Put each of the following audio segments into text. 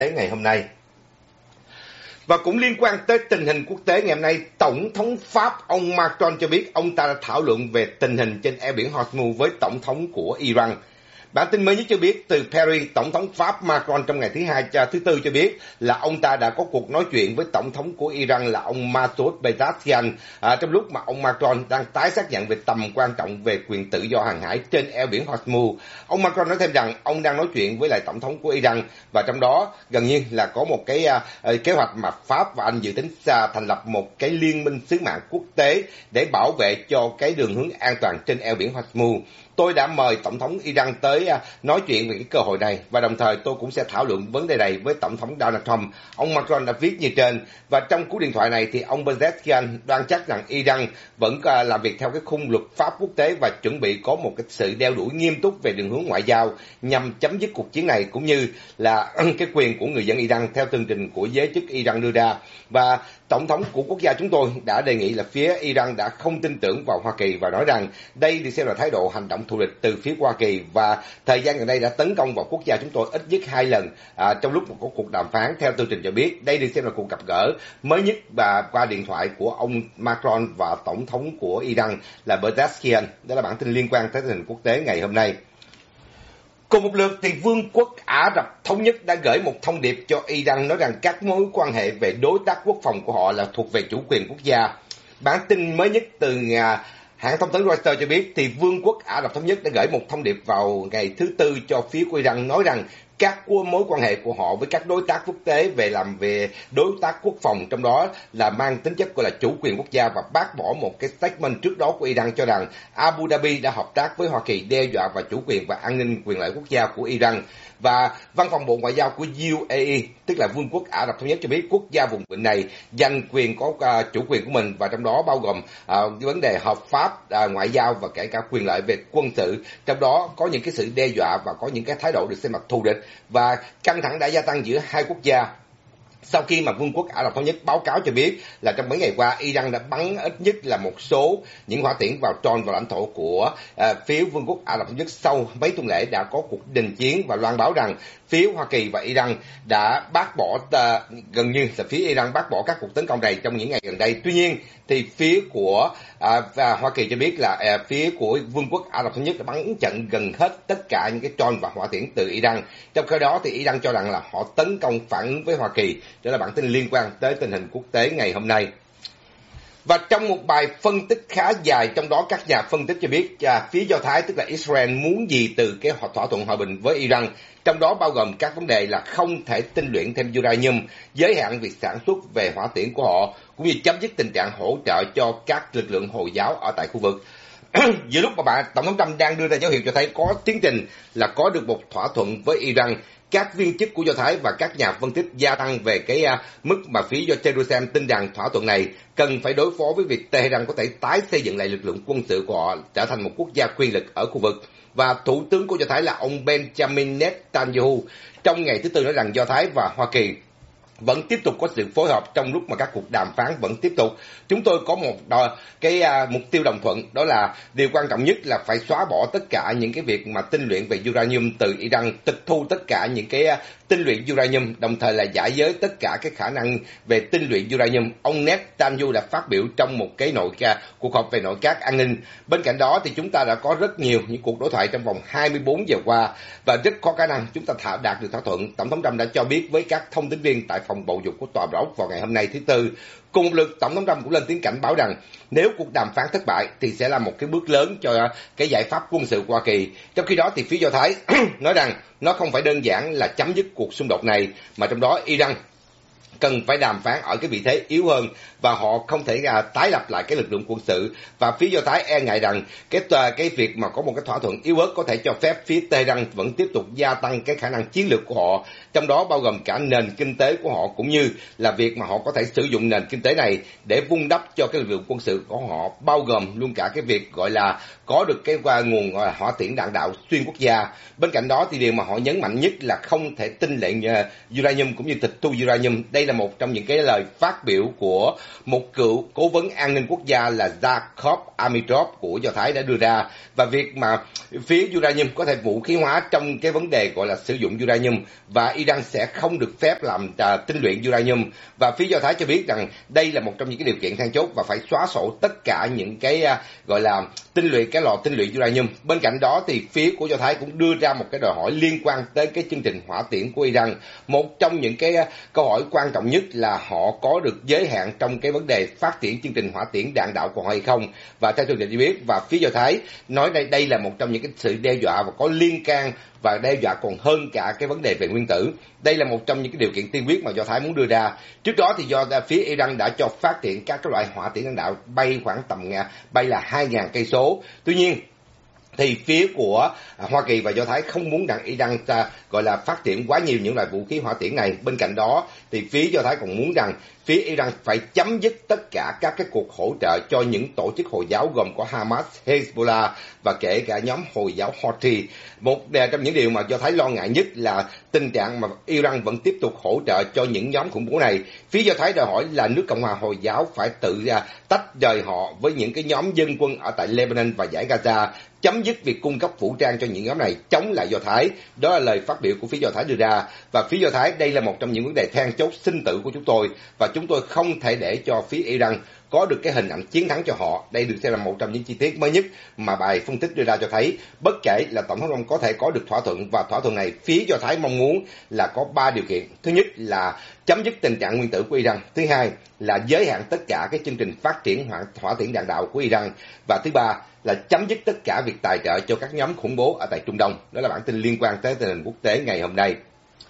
ngày hôm nay. Và cũng liên quan tới tình hình quốc tế ngày hôm nay, Tổng thống Pháp ông Macron cho biết ông ta đã thảo luận về tình hình trên eo biển Hormuz với Tổng thống của Iran. Bản tin mới nhất cho biết từ Paris, Tổng thống Pháp Macron trong ngày thứ Tư cho biết là ông ta đã có cuộc nói chuyện với Tổng thống của Iran là ông Masoud Pezeshkian trong lúc mà ông Macron đang tái xác nhận về tầm quan trọng về quyền tự do hàng hải trên eo biển Hormuz. Ông Macron nói thêm rằng ông đang nói chuyện với lại Tổng thống của Iran và trong đó gần như là có một cái kế hoạch mà Pháp và Anh dự tính thành lập một cái liên minh sứ mạng quốc tế để bảo vệ cho cái đường hướng an toàn trên eo biển Hormuz. Tôi đã mời Tổng thống Iran tới nói chuyện về cái cơ hội này và đồng thời tôi cũng sẽ thảo luận vấn đề này với Tổng thống Donald Trump. Ông Macron đã viết như trên và trong cú điện thoại này thì ông Pezeshkian đoan chắc rằng Iran vẫn làm việc theo cái khung luật pháp quốc tế và chuẩn bị có một cái sự đeo đuổi nghiêm túc về đường hướng ngoại giao nhằm chấm dứt cuộc chiến này cũng như là cái quyền của người dân Iran theo tường trình của giới chức Iran đưa ra. Và Tổng thống của quốc gia chúng tôi đã đề nghị là phía Iran đã không tin tưởng vào Hoa Kỳ và nói rằng đây được xem là thái độ hành động thù địch từ phía Hoa Kỳ và thời gian gần đây đã tấn công vào quốc gia chúng tôi ít nhất 2 lần trong lúc có cuộc đàm phán. Theo tường trình cho biết, đây được xem là cuộc gặp gỡ mới nhất và qua điện thoại của ông Macron và Tổng thống của Iran là Pezeshkian. Đó là bản tin liên quan tới tình hình quốc tế ngày hôm nay. Cùng một lượt thì Vương quốc Ả Rập Thống Nhất đã gửi một thông điệp cho Iran nói rằng các mối quan hệ về đối tác quốc phòng của họ là thuộc về chủ quyền quốc gia. Bản tin mới nhất từ hãng thông tấn Reuters cho biết thì Vương quốc Ả Rập Thống Nhất đã gửi một thông điệp vào ngày thứ Tư cho phía của Iran nói rằng các mối quan hệ của họ với các đối tác quốc tế về đối tác quốc phòng trong đó là mang tính chất gọi là chủ quyền quốc gia và bác bỏ một cái statement trước đó của Iran cho rằng Abu Dhabi đã hợp tác với Hoa Kỳ đe dọa vào chủ quyền và an ninh quyền lợi quốc gia của Iran. Và văn phòng Bộ Ngoại giao của UAE, tức là Vương quốc Ả Rập Thống Nhất cho biết quốc gia vùng vịnh này giành quyền có chủ quyền của mình và trong đó bao gồm vấn đề hợp pháp, ngoại giao và kể cả quyền lợi về quân sự. Trong đó có những cái sự đe dọa và có những cái thái độ được xem mặt thù địch và căng thẳng đã gia tăng giữa hai quốc gia. Sau khi mà Vương quốc Ả Rập Thống Nhất báo cáo cho biết là trong mấy ngày qua Iran đã bắn ít nhất là một số những hỏa tiễn vào tròn vào lãnh thổ của phía Vương quốc Ả Rập Thống Nhất sau mấy tuần lễ đã có cuộc đình chiến và loan báo rằng phía Hoa Kỳ và Iran đã bác bỏ gần như là phía Iran bác bỏ các cuộc tấn công này trong những ngày gần đây. Tuy nhiên thì phía của Hoa Kỳ cho biết là phía của Vương quốc Ả Rập Thống Nhất đã bắn chặn gần hết tất cả những cái drone và hỏa tiễn từ Iran. Trong khi đó thì Iran cho rằng là họ tấn công phản ứng với Hoa Kỳ. Đó là bản tin liên quan tới tình hình quốc tế ngày hôm nay. Và trong một bài phân tích khá dài, trong đó các nhà phân tích cho biết phía Do Thái tức là Israel muốn gì từ cái thỏa thuận hòa bình với Iran, trong đó bao gồm các vấn đề là không thể tinh luyện thêm uranium, giới hạn việc sản xuất về hỏa tiễn của họ, cũng như chấm dứt tình trạng hỗ trợ cho các lực lượng Hồi giáo ở tại khu vực. Giữa lúc mà Tổng thống Trump đang đưa ra dấu hiệu cho thấy có tiến trình là có được một thỏa thuận với Iran, các viên chức của Do Thái và các nhà phân tích gia tăng về cái mức mà phía do Jerusalem tin rằng thỏa thuận này cần phải đối phó với việc Tehran có thể tái xây dựng lại lực lượng quân sự của họ trở thành một quốc gia quyền lực ở khu vực. Và Thủ tướng của Do Thái là ông Benjamin Netanyahu trong ngày thứ Tư nói rằng Do Thái và Hoa Kỳ vẫn tiếp tục có sự phối hợp trong lúc mà các cuộc đàm phán vẫn tiếp tục. Chúng tôi có một cái mục tiêu đồng thuận, đó là điều quan trọng nhất là phải xóa bỏ tất cả những cái việc mà tinh luyện về uranium từ Iran, tịch thu tất cả những cái tinh luyện uranium, đồng thời là giải giới tất cả cái khả năng về tinh luyện uranium. Ông Netanyahu đã phát biểu trong một cái cuộc họp về nội các an ninh. Bên cạnh đó thì chúng ta đã có rất nhiều những cuộc đối thoại trong vòng 24 giờ qua và rất có khả năng chúng ta đạt được thỏa thuận. Tổng thống Trump đã cho biết với các thông tin viên tại phòng bầu dục của Tòa Bạch Ốc vào ngày hôm nay thứ Tư. Cùng một lượt, Tổng thống Trump cũng lên tiếng cảnh báo rằng nếu cuộc đàm phán thất bại thì sẽ là một cái bước lớn cho cái giải pháp quân sự của Hoa Kỳ. Trong khi đó thì phía Do Thái nói rằng nó không phải đơn giản là chấm dứt cuộc xung đột này, mà trong đó Iran cần phải đàm phán ở cái vị thế yếu hơn và họ không thể tái lập lại cái lực lượng quân sự. Và phía Do Thái e ngại rằng cái việc mà có một cái thỏa thuận yếu ớt có thể cho phép phía Tehran vẫn tiếp tục gia tăng cái khả năng chiến lược của họ, trong đó bao gồm cả nền kinh tế của họ cũng như là việc mà họ có thể sử dụng nền kinh tế này để vun đắp cho cái lực lượng quân sự của họ, bao gồm luôn cả cái việc gọi là có được cái nguồn hỏa tiễn đạn đạo xuyên quốc gia. Bên cạnh đó thì điều mà họ nhấn mạnh nhất là không thể tinh luyện uranium cũng như tịch thu uranium. Đây là một trong những cái lời phát biểu của một cựu cố vấn an ninh quốc gia là Jacob Amidrov của Do Thái đã đưa ra, và việc mà phía uranium có thể vũ khí hóa trong cái vấn đề gọi là sử dụng uranium, và Iran sẽ không được phép làm tinh luyện uranium, và phía Do Thái cho biết rằng đây là một trong những cái điều kiện then chốt và phải xóa sổ tất cả những cái gọi là cái lò tinh luyện uranium. Bên cạnh đó thì phía của Do Thái cũng đưa ra một cái đòi hỏi liên quan tới cái chương trình hỏa tiễn của Iran. Một trong những cái câu hỏi quan trọng nhất là họ có được giới hạn trong cái vấn đề phát triển chương trình hỏa tiễn đạn đạo của họ hay không. Và theo chương trình cho biết, và phía Do Thái nói đây là một trong những cái sự đe dọa và có liên can và đe dọa còn hơn cả cái vấn đề về nguyên tử. Đây là một trong những cái điều kiện tiên quyết mà Do Thái muốn đưa ra. Trước đó thì phía Iran đã cho phát triển các cái loại hỏa tiễn đạn đạo bay khoảng bay là 2.000 cây số. Tuy nhiên thì phía của Hoa Kỳ và Do Thái không muốn rằng Iran gọi là phát triển quá nhiều những loại vũ khí hỏa tiễn này. Bên cạnh đó thì phía Do Thái còn muốn rằng phía Iran phải chấm dứt tất cả các cái cuộc hỗ trợ cho những tổ chức Hồi giáo gồm có Hamas, Hezbollah và kể cả nhóm Hồi giáo Houthi. Một trong những điều mà Do Thái lo ngại nhất là tình trạng mà Iran vẫn tiếp tục hỗ trợ cho những nhóm khủng bố này. Phía Do Thái đòi hỏi là nước Cộng hòa Hồi giáo phải tự tách rời họ với những cái nhóm dân quân ở tại Lebanon và Dải Gaza, chấm dứt việc cung cấp vũ trang cho những nhóm này, chống lại Do Thái. Đó là lời phát biểu của phía Do Thái đưa ra. Và phía Do Thái, đây là một trong những vấn đề then chốt sinh tử của chúng tôi, và chúng tôi không thể để cho phía Iran có được cái hình ảnh chiến thắng cho họ. Đây được xem là một trong những chi tiết mới nhất mà bài phân tích đưa ra cho thấy, bất kể là Tổng thống Trump có thể có được thỏa thuận, và thỏa thuận này phía Do Thái mong muốn là có 3 điều kiện. Thứ nhất là chấm dứt tình trạng nguyên tử của Iran. Thứ hai là giới hạn tất cả cái chương trình phát triển hỏa tiễn đạn đạo của Iran. Và thứ ba là chấm dứt tất cả việc tài trợ cho các nhóm khủng bố ở tại Trung Đông. Đó là bản tin liên quan tới tình hình quốc tế ngày hôm nay.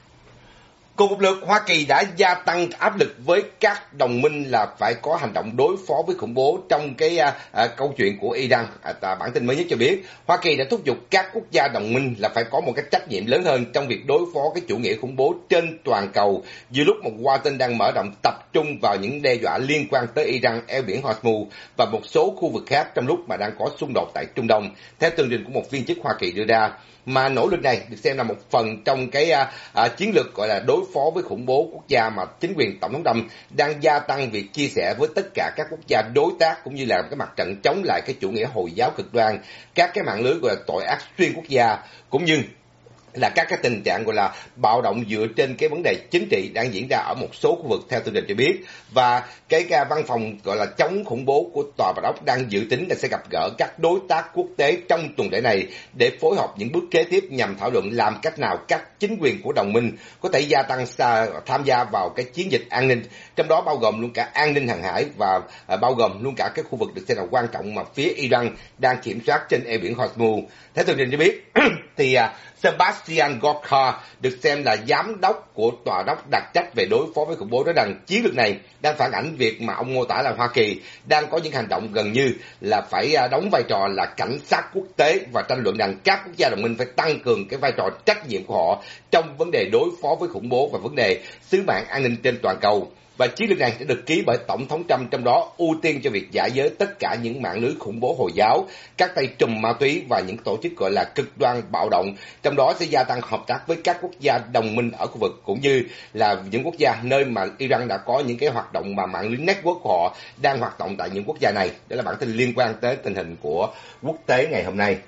Cùng một lượt, Hoa Kỳ đã gia tăng áp lực với các đồng minh là phải có hành động đối phó với khủng bố trong cái câu chuyện của Iran. Bản tin mới nhất cho biết, Hoa Kỳ đã thúc giục các quốc gia đồng minh là phải có một cái trách nhiệm lớn hơn trong việc đối phó cái chủ nghĩa khủng bố trên toàn cầu, giữa lúc một Washington đang mở rộng tập trung vào những đe dọa liên quan tới Iran, eo biển Hormuz và một số khu vực khác trong lúc mà đang có xung đột tại Trung Đông, theo tường trình của một viên chức Hoa Kỳ đưa ra. Mà nỗ lực này được xem là một phần trong cái chiến lược gọi là đối phó với khủng bố quốc gia mà chính quyền Tổng thống Trump đang gia tăng việc chia sẻ với tất cả các quốc gia đối tác, cũng như là cái mặt trận chống lại cái chủ nghĩa Hồi giáo cực đoan, các cái mạng lưới gọi là tội ác xuyên quốc gia, cũng như là các cái tình trạng gọi là bạo động dựa trên cái vấn đề chính trị đang diễn ra ở một số khu vực, theo tường trình cho biết. Và cái văn phòng gọi là chống khủng bố của Tòa Bạch Ốc đang dự tính là sẽ gặp gỡ các đối tác quốc tế trong tuần lễ này để phối hợp những bước kế tiếp nhằm thảo luận làm cách nào các chính quyền của đồng minh có thể gia tăng tham gia vào cái chiến dịch an ninh, trong đó bao gồm luôn cả an ninh hàng hải và bao gồm luôn cả cái khu vực được xem là quan trọng mà phía Iran đang kiểm soát trên eo biển Hormuz. Theo tường trình cho biết thì Sebastian Gorka được xem là giám đốc của tòa đốc đặc trách về đối phó với khủng bố, nói rằng chiến lược này đang phản ảnh việc mà ông mô tả là Hoa Kỳ đang có những hành động gần như là phải đóng vai trò là cảnh sát quốc tế, và tranh luận rằng các quốc gia đồng minh phải tăng cường cái vai trò trách nhiệm của họ trong vấn đề đối phó với khủng bố và vấn đề sứ mạng an ninh trên toàn cầu. Và chiến lược này đã được ký bởi Tổng thống Trump, trong đó ưu tiên cho việc giải giới tất cả những mạng lưới khủng bố Hồi giáo, các tay trùm ma túy và những tổ chức gọi là cực đoan bạo động, trong đó sẽ gia tăng hợp tác với các quốc gia đồng minh ở khu vực, cũng như là những quốc gia nơi mà Iran đã có những cái hoạt động mà mạng lưới network của họ đang hoạt động tại những quốc gia này. Đó là bản tin liên quan tới tình hình của quốc tế ngày hôm nay.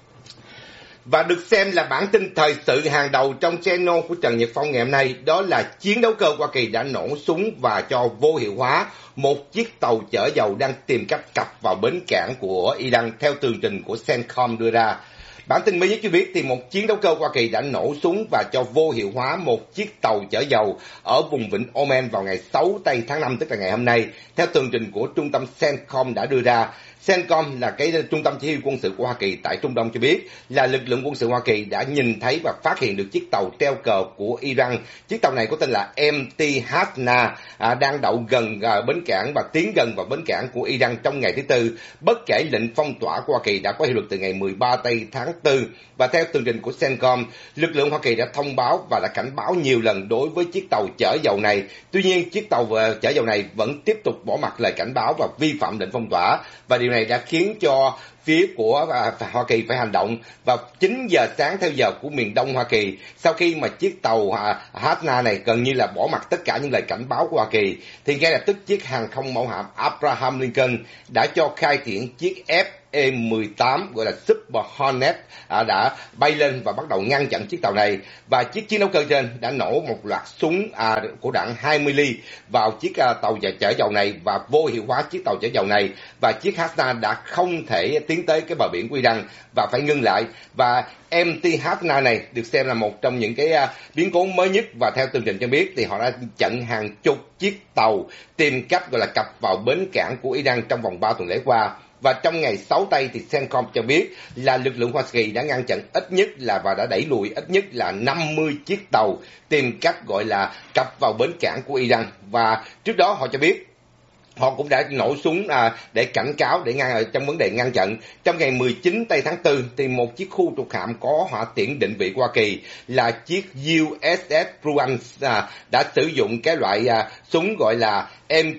Và được xem là bản tin thời sự hàng đầu trong channel của Trần Nhật Phong ngày hôm nay, đó là chiến đấu cơ Hoa Kỳ đã nổ súng và cho vô hiệu hóa một chiếc tàu chở dầu đang tìm cách cập vào bến cảng của Iran, theo tường trình của CENTCOM đưa ra. Bản tin mới nhất cho biết thì một chiến đấu cơ Hoa Kỳ đã nổ súng và cho vô hiệu hóa một chiếc tàu chở dầu ở vùng vịnh Oman vào ngày 6 tây tháng 5, tức là ngày hôm nay, theo tường trình của trung tâm CENTCOM đã đưa ra. CENTCOM là cái trung tâm chỉ huy quân sự của Hoa Kỳ tại Trung Đông cho biết là lực lượng quân sự Hoa Kỳ đã nhìn thấy và phát hiện được chiếc tàu treo cờ của Iran. Chiếc tàu này có tên là MT Hasna đang đậu gần bến cảng và tiến gần vào bến cảng của Iran trong ngày thứ Tư, bất kể lệnh phong tỏa của Hoa Kỳ đã có hiệu lực từ ngày 13 tây tháng 4, và theo tường trình của CENTCOM, lực lượng Hoa Kỳ đã thông báo và đã cảnh báo nhiều lần đối với chiếc tàu chở dầu này. Tuy nhiên, chiếc tàu chở dầu này vẫn tiếp tục bỏ mặc lời cảnh báo và vi phạm lệnh phong tỏa, và điều này đã khiến cho phía của Hoa Kỳ phải hành động vào 9 giờ sáng theo giờ của miền Đông Hoa Kỳ, sau khi mà chiếc tàu Hasna này gần như là bỏ mặc tất cả những lời cảnh báo của Hoa Kỳ, thì ngay lập tức chiếc hàng không mẫu hạm Abraham Lincoln đã cho khai triển chiếc F-18 gọi là Super Hornet đã bay lên và bắt đầu ngăn chặn chiếc tàu này, và chiếc chiến đấu cơ trên đã nổ một loạt súng của đạn 20 ly vào chiếc tàu chở dầu này và vô hiệu hóa chiếc tàu chở dầu này, và chiếc Hasna đã không thể tiến tới cái bờ biển của Iran và phải ngưng lại. Và MT Hasna này được xem là một trong những cái biến cố mới nhất, và theo tường trình cho biết thì họ đã chặn hàng chục chiếc tàu tìm cách gọi là cập vào bến cảng của Iran trong vòng 3 tuần lễ qua. Và trong ngày 6 tây thì CENTCOM cho biết là lực lượng Hoa Kỳ đã ngăn chặn ít nhất là và đã đẩy lùi ít nhất là 50 chiếc tàu tìm cách gọi là cập vào bến cảng của Iran. Và trước đó họ cho biết họ cũng đã nổ súng để cảnh cáo, để trong vấn đề ngăn chặn. Trong ngày 19 tây tháng 4 thì một chiếc khu trục hạm có hỏa tiễn định vị của Hoa Kỳ là chiếc USS Prudence đã sử dụng cái loại súng gọi là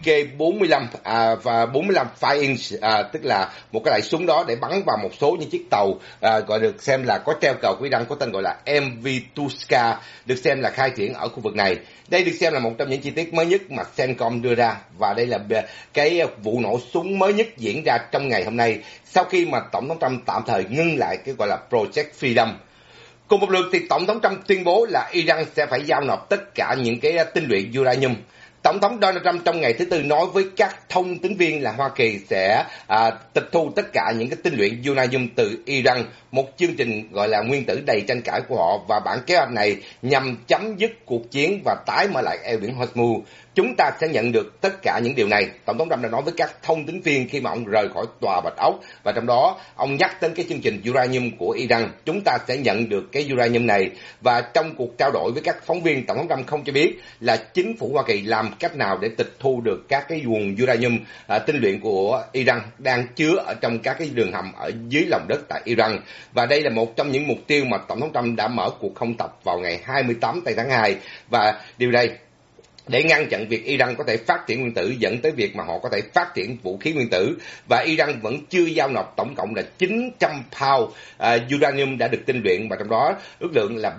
MK45 và 45 fire inch, tức là một cái loại súng đó để bắn vào một số những chiếc tàu gọi được xem là có treo cờ của Iran, có tên gọi là MV Tuska, được xem là khai triển ở khu vực này. Đây được xem là một trong những chi tiết mới nhất mà CENTCOM đưa ra, và đây là cái vụ nổ súng mới nhất diễn ra trong ngày hôm nay sau khi mà Tổng thống Trump tạm thời ngưng lại cái gọi là Project Freedom. Cùng một lượt thì Tổng thống Trump tuyên bố là Iran sẽ phải giao nộp tất cả những cái tinh luyện uranium. Tổng thống Donald Trump trong ngày thứ Tư nói với các thông tín viên là Hoa Kỳ sẽ tịch thu tất cả những cái tinh luyện uranium từ Iran, một chương trình gọi là nguyên tử đầy tranh cãi của họ, và bản kế hoạch này nhằm chấm dứt cuộc chiến và tái mở lại eo biển Hormuz. Chúng ta sẽ nhận được tất cả những điều này, Tổng thống Trump đã nói với các thông tín viên khi mà ông rời khỏi tòa Bạch Ốc, và trong đó ông nhắc đến cái chương trình uranium của Iran. Chúng ta sẽ nhận được cái uranium này, và trong cuộc trao đổi với các phóng viên, Tổng thống Trump không cho biết là chính phủ Hoa Kỳ làm cách nào để tịch thu được các cái nguồn uranium tinh luyện của Iran đang chứa ở trong các cái đường hầm ở dưới lòng đất tại Iran. Và đây là một trong những mục tiêu mà Tổng thống Trump đã mở cuộc không tập vào ngày 28 tây tháng 2, và điều này để ngăn chặn việc Iran có thể phát triển nguyên tử, dẫn tới việc mà họ có thể phát triển vũ khí nguyên tử. Và Iran vẫn chưa giao nộp tổng cộng là 900 pound uranium đã được tinh luyện, và trong đó ước lượng là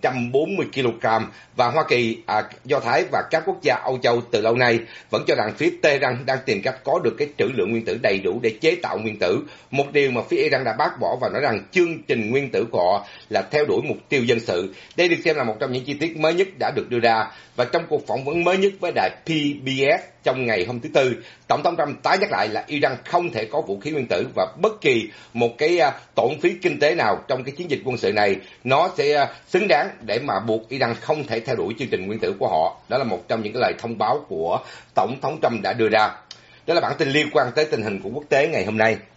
440 kg. Và Hoa Kỳ, Do Thái và các quốc gia Âu Châu từ lâu nay vẫn cho rằng phía Tehran đang tìm cách có được cái trữ lượng nguyên tử đầy đủ để chế tạo nguyên tử, một điều mà phía Iran đã bác bỏ và nói rằng chương trình nguyên tử của họ là theo đuổi mục tiêu dân sự. Đây được xem là một trong những chi tiết mới nhất đã được đưa ra. Và trong cuộc phỏng vấn mới nhất với đài PBS trong ngày hôm thứ Tư, Tổng thống Trump tái nhắc lại là Iran không thể có vũ khí nguyên tử, và bất kỳ một cái tổn phí kinh tế nào trong cái chiến dịch quân sự này nó sẽ xứng đáng để mà buộc Iran không thể theo đuổi chương trình nguyên tử của họ. Đó là một trong những cái lời thông báo của Tổng thống Trump đã đưa ra. Đó là bản tin liên quan tới tình hình của quốc tế ngày hôm nay.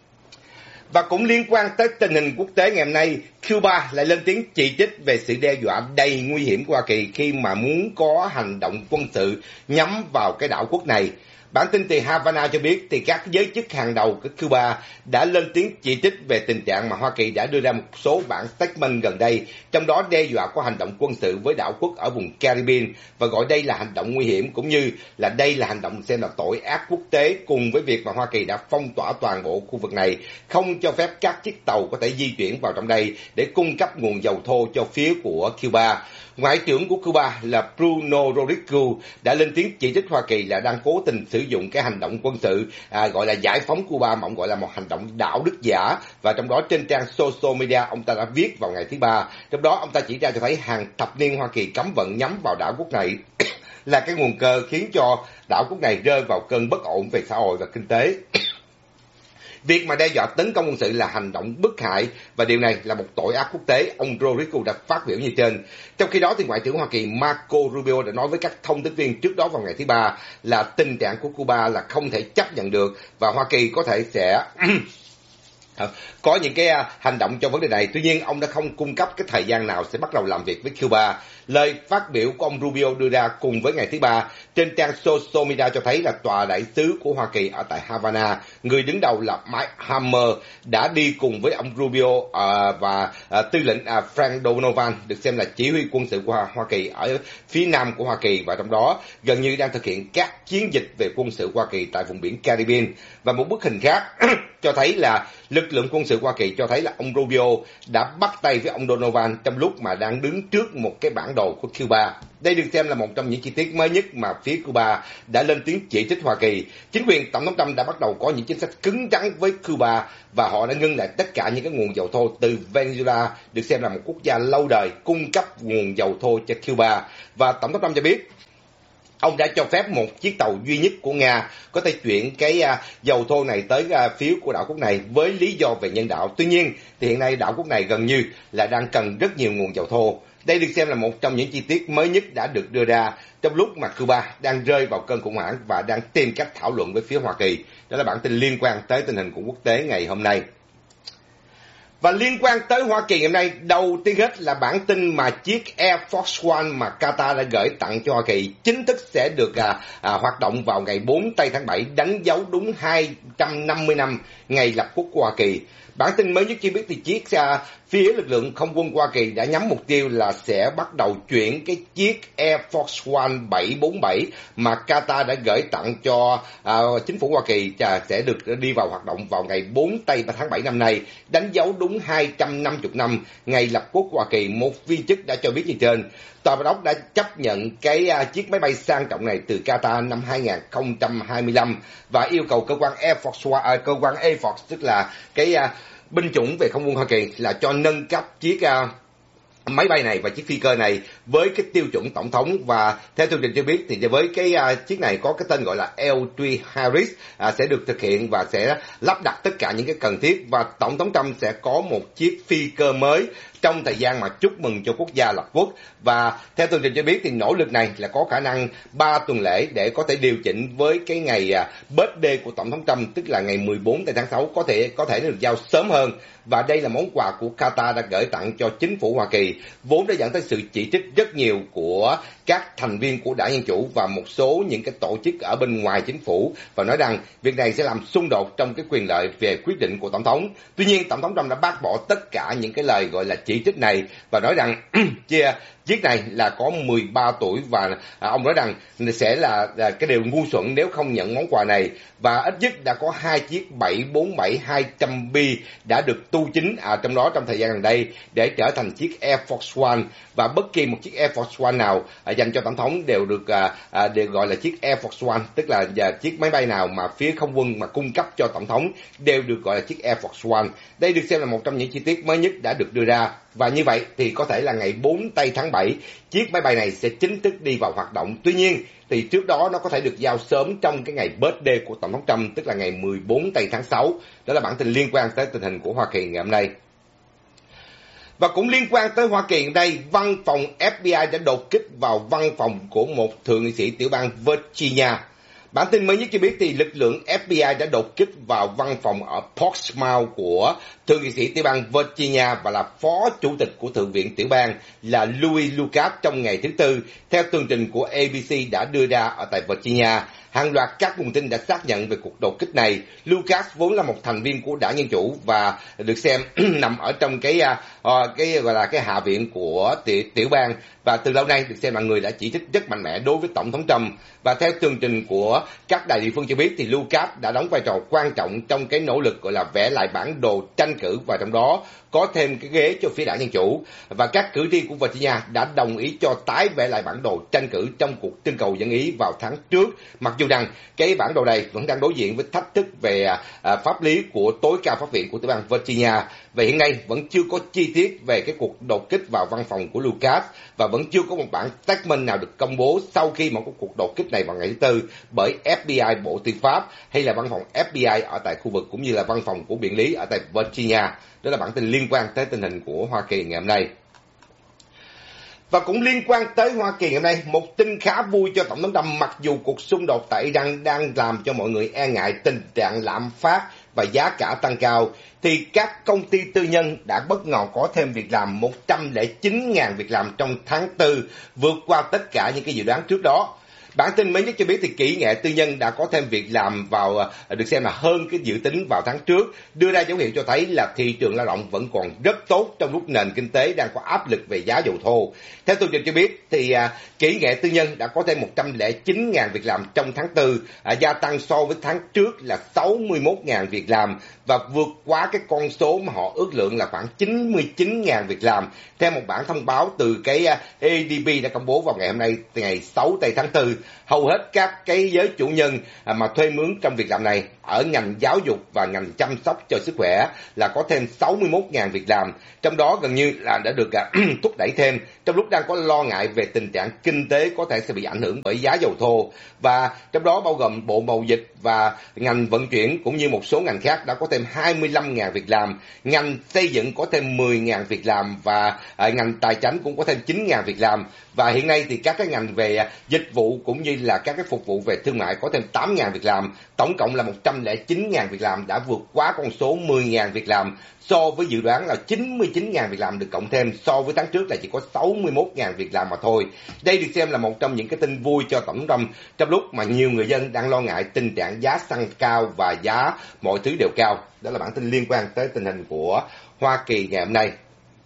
Và cũng liên quan tới tình hình quốc tế ngày hôm nay, Cuba lại lên tiếng chỉ trích về sự đe dọa đầy nguy hiểm của Hoa Kỳ khi mà muốn có hành động quân sự nhắm vào cái đảo quốc này. Bản tin từ Havana cho biết thì các giới chức hàng đầu của Cuba đã lên tiếng chỉ trích về tình trạng mà Hoa Kỳ đã đưa ra một số bản statement gần đây, trong đó đe dọa có hành động quân sự với đảo quốc ở vùng Caribbean, và gọi đây là hành động nguy hiểm, cũng như là đây là hành động xem là tội ác quốc tế, cùng với việc mà Hoa Kỳ đã phong tỏa toàn bộ khu vực này, không cho phép các chiếc tàu có thể di chuyển vào trong đây để cung cấp nguồn dầu thô cho phía của Cuba. Ngoại trưởng của Cuba là Bruno Rodriguez đã lên tiếng chỉ trích Hoa Kỳ là đang cố tình sử dụng cái hành động quân sự gọi là giải phóng Cuba, mà ông gọi là một hành động đạo đức giả. Và trong đó trên trang social media ông ta đã viết vào ngày thứ Ba, trong đó ông ta chỉ ra cho thấy hàng thập niên Hoa Kỳ cấm vận nhắm vào đảo quốc này là cái nguồn cơn khiến cho đảo quốc này rơi vào cơn bất ổn về xã hội và kinh tế. Việc mà đe dọa tấn công quân sự là hành động bức hại, và điều này là một tội ác quốc tế, ông Rodriguez đã phát biểu như trên. Trong khi đó thì Ngoại trưởng Hoa Kỳ Marco Rubio đã nói với các thông tín viên trước đó vào ngày thứ Ba là tình trạng của Cuba là không thể chấp nhận được, và Hoa Kỳ có thể sẽ có những cái hành động cho vấn đề này. Tuy nhiên ông đã không cung cấp cái thời gian nào sẽ bắt đầu làm việc với Cuba. Lời phát biểu của ông Rubio đưa ra cùng với ngày thứ Ba trên trang social media cho thấy là tòa đại sứ của Hoa Kỳ ở tại Havana, người đứng đầu là Mike Hammer, đã đi cùng với ông Rubio và tư lệnh Frank Donovan, được xem là chỉ huy quân sự của Hoa Kỳ ở phía nam của Hoa Kỳ, và trong đó gần như đang thực hiện các chiến dịch về quân sự Hoa Kỳ tại vùng biển Caribbean. Và một bức hình khác cho thấy là lực lượng quân sự Hoa Kỳ cho thấy là ông Rubio đã bắt tay với ông Donovan trong lúc mà đang đứng trước một cái bản đồ của Cuba. Đây được xem là một trong những chi tiết mới nhất mà phía Cuba đã lên tiếng chỉ trích Hoa Kỳ. Chính quyền Tổng thống Trump đã bắt đầu có những chính sách cứng rắn với Cuba và họ đã ngưng lại tất cả những cái nguồn dầu thô từ Venezuela, được xem là một quốc gia lâu đời cung cấp nguồn dầu thô cho Cuba. Và Tổng thống Trump cho biết ông đã cho phép một chiếc tàu duy nhất của Nga có thể chuyển cái dầu thô này tới phía của đảo quốc này với lý do về nhân đạo. Tuy nhiên, thì hiện nay đảo quốc này gần như là đang cần rất nhiều nguồn dầu thô. Đây được xem là một trong những chi tiết mới nhất đã được đưa ra trong lúc mà Cuba đang rơi vào cơn khủng hoảng và đang tìm cách thảo luận với phía Hoa Kỳ. Đó là bản tin liên quan tới tình hình của quốc tế ngày hôm nay. Và liên quan tới Hoa Kỳ ngày hôm nay, đầu tiên hết là bản tin mà chiếc Air Force One mà Qatar đã gửi tặng cho Hoa Kỳ chính thức sẽ được hoạt động vào ngày 4 tây tháng 7, đánh dấu đúng 250 năm ngày lập quốc của Hoa Kỳ. Bản tin mới nhất cho biết thì phía lực lượng không quân Hoa Kỳ đã nhắm mục tiêu là sẽ bắt đầu chuyển cái chiếc Air Force One 747 mà Qatar đã gửi tặng cho chính phủ Hoa Kỳ sẽ được đi vào hoạt động vào ngày 4 tây tháng 7 năm nay, đánh dấu đúng 250 năm ngày lập quốc Hoa Kỳ. Một viên chức đã cho biết như trên. Tòa Bạch Ốc đã chấp nhận cái chiếc máy bay sang trọng này từ Qatar năm 2025 và yêu cầu cơ quan Air Force, tức là cái binh chủng về không quân Hoa Kỳ, là cho nâng cấp chiếc máy bay này và chiếc phi cơ này với cái tiêu chuẩn tổng thống. Và theo chương trình cho biết thì với cái chiếc này có cái tên gọi là L3 Harris sẽ được thực hiện và sẽ lắp đặt tất cả những cái cần thiết, và Tổng thống Trump sẽ có một chiếc phi cơ mới trong thời gian mà chúc mừng cho quốc gia lập quốc. Và theo tường trình cho biết thì nỗ lực này là có khả năng 3 tuần lễ để có thể điều chỉnh với cái ngày birthday của Tổng thống Trump, tức là ngày 14 tháng 6, có thể được giao sớm hơn. Và đây là món quà của Qatar đã gửi tặng cho chính phủ Hoa Kỳ, vốn đã dẫn tới sự chỉ trích rất nhiều của các thành viên của Đảng Dân Chủ và một số những cái tổ chức ở bên ngoài chính phủ, và nói rằng việc này sẽ làm xung đột trong cái quyền lợi về quyết định của Tổng thống. Tuy nhiên, Tổng thống Trump đã bác bỏ tất cả những cái lời gọi là chỉ trích này và nói rằng chiếc này là có 13 tuổi và ông nói rằng sẽ là cái điều ngu xuẩn nếu không nhận món quà này. Và ít nhất đã có 2 chiếc 747-200B đã được tu chính trong đó trong thời gian gần đây để trở thành chiếc Air Force One, và bất kỳ một chiếc Air Force One nào dành cho Tổng thống đều được gọi là chiếc Air Force One, tức là chiếc máy bay nào mà phía không quân mà cung cấp cho Tổng thống đều được gọi là chiếc Air Force One. Đây được xem là một trong những chi tiết mới nhất đã được đưa ra. Và như vậy thì có thể là ngày 4 tây tháng 7, chiếc máy bay này sẽ chính thức đi vào hoạt động. Tuy nhiên thì trước đó nó có thể được giao sớm trong cái ngày birthday của Tổng thống Trump, tức là ngày 14 tây tháng 6. Đó là bản tin liên quan tới tình hình của Hoa Kỳ ngày hôm nay. Và cũng liên quan tới Hoa Kỳ đây, văn phòng FBI đã đột kích vào văn phòng của một thượng nghị sĩ tiểu bang Virginia. Bản tin mới nhất cho biết thì lực lượng FBI đã đột kích vào văn phòng ở Portsmouth của thượng nghị sĩ tiểu bang Virginia và là phó chủ tịch của thượng viện tiểu bang là Louis Lucas trong ngày thứ Tư, theo tường trình của ABC đã đưa ra ở tại Virginia. Hàng loạt các nguồn tin đã xác nhận về cuộc đột kích này. Lucas vốn là một thành viên của Đảng Dân Chủ và được xem nằm ở trong cái gọi là cái hạ viện của tiểu bang, và từ lâu nay được xem là người đã chỉ trích rất mạnh mẽ đối với Tổng thống Trump. Và theo tường trình của các đài địa phương cho biết thì Lucas đã đóng vai trò quan trọng trong cái nỗ lực gọi là vẽ lại bản đồ tranh cử, và trong đó có thêm cái ghế cho phía Đảng Dân Chủ, và các cử tri của Virginia đã đồng ý cho tái vẽ lại bản đồ tranh cử trong cuộc trưng cầu dân ý vào tháng trước, mặc dù rằng cái bản đồ này vẫn đang đối diện với thách thức về pháp lý của tối cao pháp viện của tiểu bang Virginia. Và hiện nay vẫn chưa có chi tiết về cái cuộc đột kích vào văn phòng của Lucas, và vẫn chưa có một bản statement nào được công bố sau khi một cuộc đột kích này vào ngày thứ Tư bởi FBI Bộ Tư pháp hay là văn phòng FBI ở tại khu vực cũng như là văn phòng của Biện lý ở tại Virginia. Đó là bản tin liên quan tới tình hình của Hoa Kỳ ngày hôm nay. Và cũng liên quan tới Hoa Kỳ ngày hôm nay, một tin khá vui cho Tổng thống Trump, mặc dù cuộc xung đột tại Iran đang làm cho mọi người e ngại tình trạng lạm phát và giá cả tăng cao, thì các công ty tư nhân đã bất ngờ có thêm việc làm 109.000 việc làm trong tháng 4, vượt qua tất cả những cái dự đoán trước đó. Bản tin mới nhất cho biết thì kỹ nghệ tư nhân đã có thêm việc làm được xem là hơn cái dự tính vào tháng trước, đưa ra dấu hiệu cho thấy là thị trường lao động vẫn còn rất tốt trong lúc nền kinh tế đang có áp lực về giá dầu thô. Theo tường trình cho biết thì kỹ nghệ tư nhân đã có thêm 109.000 việc làm trong tháng 4, gia tăng so với tháng trước là 61.000 việc làm và vượt quá cái con số mà họ ước lượng là khoảng 99.000 việc làm. Theo một bản thông báo từ cái ADP đã công bố vào ngày hôm nay, ngày 6 tây tháng 4, hầu hết các cái giới chủ nhân mà thuê mướn trong việc làm này ở ngành giáo dục và ngành chăm sóc cho sức khỏe là có thêm 61.000 việc làm, trong đó gần như là đã được thúc đẩy thêm trong lúc đang có lo ngại về tình trạng kinh tế có thể sẽ bị ảnh hưởng bởi giá dầu thô, và trong đó bao gồm bộ mậu dịch và ngành vận chuyển cũng như một số ngành khác đã có thêm 25.000 việc làm, ngành xây dựng có thêm 10.000 việc làm và ngành tài chính cũng có thêm 9.000 việc làm. Và hiện nay thì các cái ngành về dịch vụ cũng như là các cái phục vụ về thương mại có thêm 8.000 việc làm, tổng cộng là 109.000 việc làm, đã vượt quá con số 10.000 việc làm so với dự đoán là 99.000 việc làm được cộng thêm, so với tháng trước là chỉ có 61.000 việc làm mà thôi. Đây được xem là một trong những cái tin vui cho tổng đồng trong lúc mà nhiều người dân đang lo ngại tình trạng giá xăng cao và giá mọi thứ đều cao. Đó là bản tin liên quan tới tình hình của Hoa Kỳ ngày hôm nay.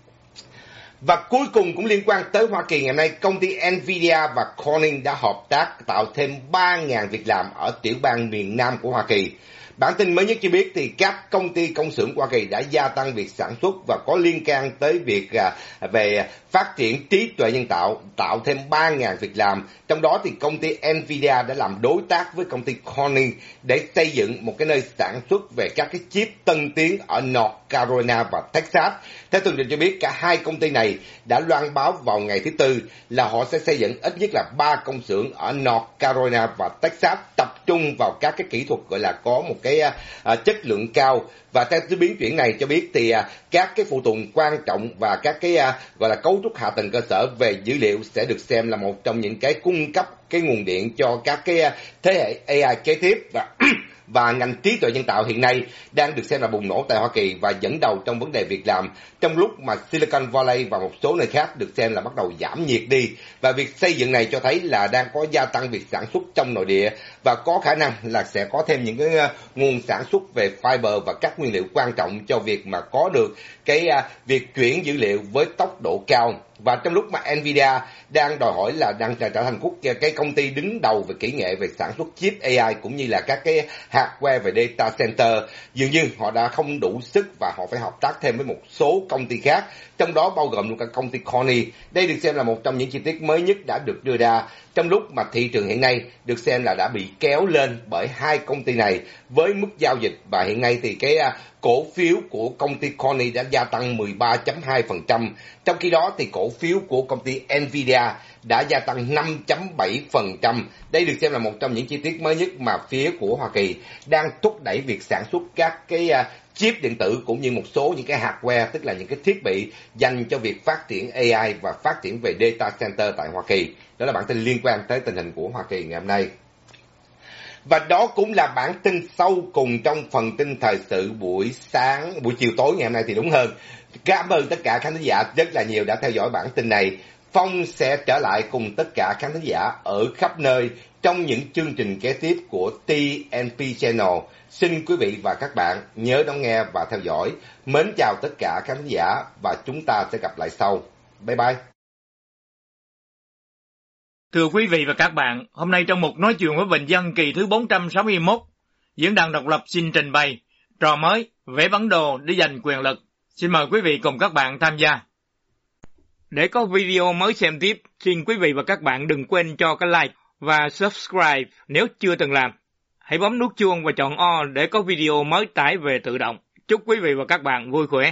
Và cuối cùng cũng liên quan tới Hoa Kỳ ngày hôm nay, công ty Nvidia và Corning đã hợp tác tạo thêm 3.000 việc làm ở tiểu bang miền Nam của Hoa Kỳ. Bản tin mới nhất cho biết thì các công ty công xưởng Hoa Kỳ đã gia tăng việc sản xuất và có liên can tới việc về phát triển trí tuệ nhân tạo, tạo thêm 3.000 việc làm. Trong đó thì công ty Nvidia đã làm đối tác với công ty Corning để xây dựng một cái nơi sản xuất về các cái chip tân tiến ở North Carolina và Texas. Theo tường trình cho biết, cả hai công ty này đã loan báo vào ngày thứ Tư là họ sẽ xây dựng ít nhất là 3 công xưởng ở North Carolina và Texas, tập trung vào các cái kỹ thuật gọi là có một cái chất lượng cao. Và theo cái biến chuyển này cho biết thì các cái phụ tùng quan trọng và các cái gọi là cấu trúc hạ tầng cơ sở về dữ liệu sẽ được xem là một trong những cái cung cấp cái nguồn điện cho các cái thế hệ AI kế tiếp. Và ngành trí tuệ nhân tạo hiện nay đang được xem là bùng nổ tại Hoa Kỳ và dẫn đầu trong vấn đề việc làm, trong lúc mà Silicon Valley và một số nơi khác được xem là bắt đầu giảm nhiệt đi. Và việc xây dựng này cho thấy là đang có gia tăng việc sản xuất trong nội địa và có khả năng là sẽ có thêm những cái nguồn sản xuất về fiber và các nguyên liệu quan trọng cho việc mà có được cái việc chuyển dữ liệu với tốc độ cao. Và trong lúc mà Nvidia đang đòi hỏi là đang trở thành cái công ty đứng đầu về kỹ nghệ về sản xuất chip AI cũng như là các cái hardware về data center, dường như họ đã không đủ sức và họ phải hợp tác thêm với một số công ty khác, trong đó bao gồm luôn cả công ty Corning. Đây được xem là một trong những chi tiết mới nhất đã được đưa ra trong lúc mà thị trường hiện nay được xem là đã bị kéo lên bởi hai công ty này với mức giao dịch, và hiện nay thì cái cổ phiếu của công ty Corning đã gia tăng 13.2%, trong khi đó thì cổ phiếu của công ty Nvidia đã gia tăng 5.7%. Đây được xem là một trong những chi tiết mới nhất mà phía của Hoa Kỳ đang thúc đẩy việc sản xuất các cái chip điện tử cũng như một số những cái hardware, tức là những cái thiết bị dành cho việc phát triển AI và phát triển về data center tại Hoa Kỳ. Đó là bản tin liên quan tới tình hình của Hoa Kỳ ngày hôm nay. Và đó cũng là bản tin sau cùng trong phần tin thời sự buổi chiều tối ngày hôm nay thì đúng hơn. Cảm ơn tất cả khán giả rất là nhiều đã theo dõi bản tin này. Phong sẽ trở lại cùng tất cả khán giả ở khắp nơi trong những chương trình kế tiếp của TNP Channel. Xin quý vị và các bạn nhớ đón nghe và theo dõi. Mến chào tất cả khán giả và chúng ta sẽ gặp lại sau. Bye bye. Thưa quý vị và các bạn, hôm nay trong một nói chuyện với bình dân kỳ thứ 461, Diễn đàn Độc lập xin trình bày trò mới vẽ bản đồ để giành quyền lực. Xin mời quý vị cùng các bạn tham gia. Để có video mới xem tiếp, xin quý vị và các bạn đừng quên cho cái like và subscribe nếu chưa từng làm. Hãy bấm nút chuông và chọn all để có video mới tải về tự động. Chúc quý vị và các bạn vui khỏe.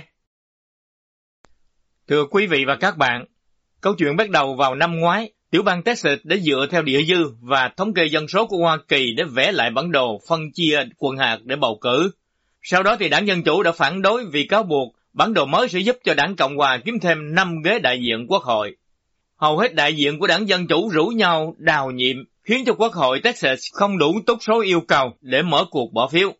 Thưa quý vị và các bạn, câu chuyện bắt đầu vào năm ngoái. Tiểu bang Texas đã dựa theo địa dư và thống kê dân số của Hoa Kỳ để vẽ lại bản đồ phân chia quận hạt để bầu cử. Sau đó thì đảng Dân Chủ đã phản đối vì cáo buộc bản đồ mới sẽ giúp cho đảng Cộng Hòa kiếm thêm 5 ghế đại diện Quốc hội. Hầu hết đại diện của đảng Dân Chủ rủ nhau đào nhiệm, khiến cho Quốc hội Texas không đủ túc số yêu cầu để mở cuộc bỏ phiếu.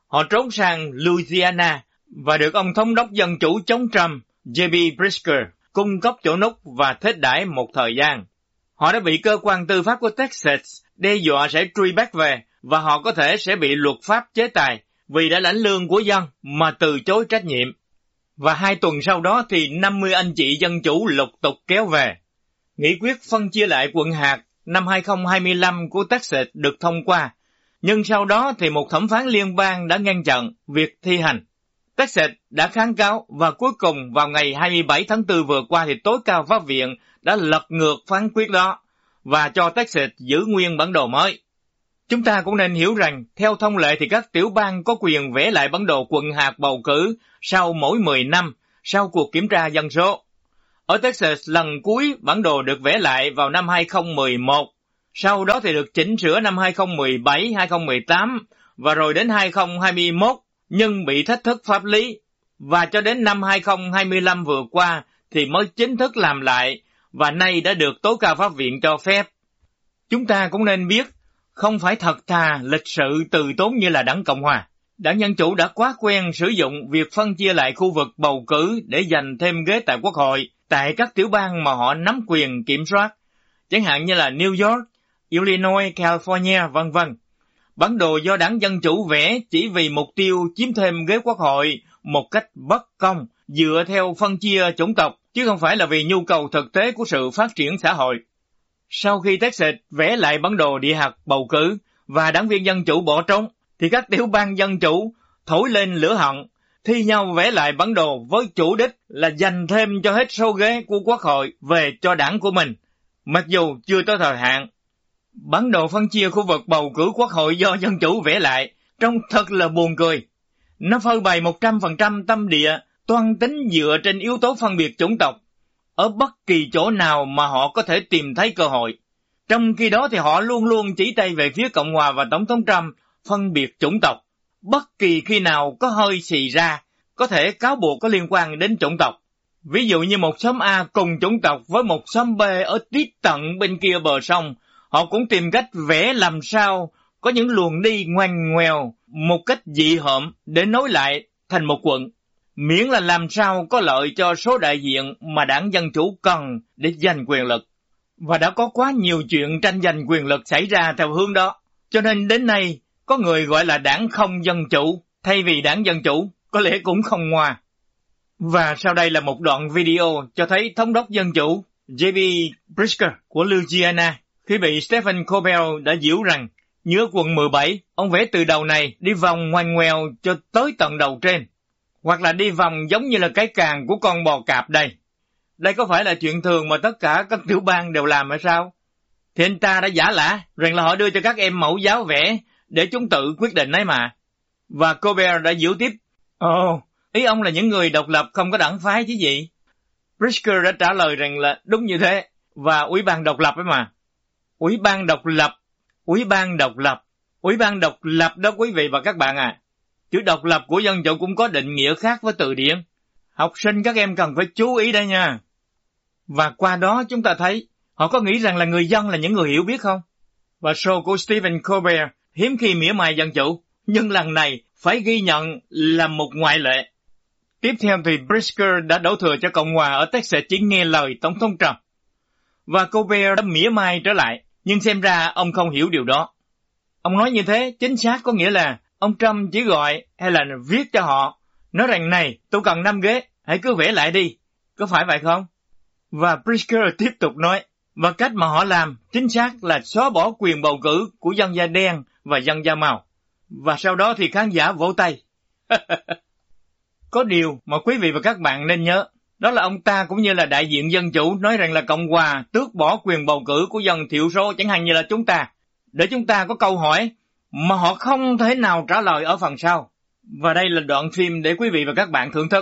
Họ trốn sang Louisiana và được ông thống đốc dân chủ chống Trump J.B. Pritzker cung cấp chỗ núp và thết đãi một thời gian. Họ đã bị cơ quan tư pháp của Texas đe dọa sẽ truy bắt về và họ có thể sẽ bị luật pháp chế tài vì đã lãnh lương của dân mà từ chối trách nhiệm. Và 2 tuần sau đó thì 50 anh chị dân chủ lục tục kéo về. Nghị quyết phân chia lại quận hạt năm 2025 của Texas được thông qua, nhưng sau đó thì một thẩm phán liên bang đã ngăn chặn việc thi hành. Texas đã kháng cáo và cuối cùng vào ngày 27 tháng 4 vừa qua thì tối cao pháp viện đã lật ngược phán quyết đó và cho Texas giữ nguyên bản đồ mới. Chúng ta cũng nên hiểu rằng, theo thông lệ thì các tiểu bang có quyền vẽ lại bản đồ quận hạt bầu cử sau mỗi 10 năm, sau cuộc kiểm tra dân số. Ở Texas, lần cuối bản đồ được vẽ lại vào năm 2011, sau đó thì được chỉnh sửa năm 2017, 2018 và rồi đến 2021, nhưng bị thách thức pháp lý. Và cho đến năm 2025 vừa qua thì mới chính thức làm lại và nay đã được tối cao pháp viện cho phép. Chúng ta cũng nên biết, không phải thật thà, lịch sự, từ tốn như là đảng Cộng Hòa. Đảng Dân Chủ đã quá quen sử dụng việc phân chia lại khu vực bầu cử để giành thêm ghế tại Quốc hội, tại các tiểu bang mà họ nắm quyền kiểm soát, chẳng hạn như là New York, Illinois, California, v.v. Bản đồ do đảng Dân Chủ vẽ chỉ vì mục tiêu chiếm thêm ghế Quốc hội một cách bất công, dựa theo phân chia chủng tộc, chứ không phải là vì nhu cầu thực tế của sự phát triển xã hội. Sau khi Texas vẽ lại bản đồ địa hạt bầu cử và đảng viên Dân Chủ bỏ trốn, thì các tiểu bang Dân Chủ thổi lên lửa hận, thi nhau vẽ lại bản đồ với chủ đích là dành thêm cho hết số ghế của Quốc hội về cho đảng của mình, mặc dù chưa tới thời hạn. Bản đồ phân chia khu vực bầu cử Quốc hội do Dân Chủ vẽ lại trông thật là buồn cười. Nó phơi bày 100% tâm địa, toan tính dựa trên yếu tố phân biệt chủng tộc ở bất kỳ chỗ nào mà họ có thể tìm thấy cơ hội. Trong khi đó thì họ luôn luôn chỉ tay về phía Cộng hòa và Tổng thống Trump phân biệt chủng tộc. Bất kỳ khi nào có hơi xì ra, có thể cáo buộc có liên quan đến chủng tộc. Ví dụ như một xóm A cùng chủng tộc với một xóm B ở tít tận bên kia bờ sông, họ cũng tìm cách vẽ làm sao có những luồng đi ngoằn ngoèo một cách dị hợm để nối lại thành một quận, miễn là làm sao có lợi cho số đại diện mà đảng Dân Chủ cần để giành quyền lực. Và đã có quá nhiều chuyện tranh giành quyền lực xảy ra theo hướng đó, cho nên đến nay có người gọi là đảng không dân chủ thay vì đảng Dân Chủ, có lẽ cũng không ngoa. Và sau đây là một đoạn video cho thấy thống đốc Dân Chủ J.B. Pritzker của Louisiana khi bị Stephen Colbert đã giễu rằng nhớ quận 17, ông vẽ từ đầu này đi vòng ngoằn ngoèo cho tới tận đầu trên, hoặc là đi vòng giống như là cái càng của con bò cạp đây. Đây có phải là chuyện thường mà tất cả các tiểu bang đều làm hay sao? Thì anh ta đã giả lả rằng là họ đưa cho các em mẫu giáo vẽ để chúng tự quyết định ấy mà. Và Colbert đã giễu tiếp, ý ông là những người độc lập không có đảng phái chứ gì? Pritzker đã trả lời rằng là đúng như thế, và Ủy ban độc lập ấy mà. Ủy ban độc lập đó quý vị và các bạn à. Chữ độc lập của Dân Chủ cũng có định nghĩa khác với từ điển. Học sinh các em cần phải chú ý đây nha. Và qua đó chúng ta thấy, họ có nghĩ rằng là người dân là những người hiểu biết không? Và show của Stephen Colbert hiếm khi mỉa mai Dân Chủ, nhưng lần này phải ghi nhận là một ngoại lệ. Tiếp theo thì Pritzker đã đổ thừa cho Cộng hòa ở Texas chỉ nghe lời Tổng thống Trump. Và Colbert đã mỉa mai trở lại, nhưng xem ra ông không hiểu điều đó. Ông nói như thế chính xác có nghĩa là ông Trump chỉ gọi hay là viết cho họ, nói rằng này, tôi cần 5 ghế, hãy cứ vẽ lại đi. Có phải vậy không? Và Pritzker tiếp tục nói, và cách mà họ làm chính xác là xóa bỏ quyền bầu cử của dân da đen và dân da màu. Và sau đó thì khán giả vỗ tay. Có điều mà quý vị và các bạn nên nhớ, đó là ông ta cũng như là đại diện Dân Chủ nói rằng là Cộng hòa tước bỏ quyền bầu cử của dân thiểu số, chẳng hạn như là chúng ta, để chúng ta có câu hỏi mà họ không thể nào trả lời ở phần sau. Và đây là đoạn phim để quý vị và các bạn thưởng thức.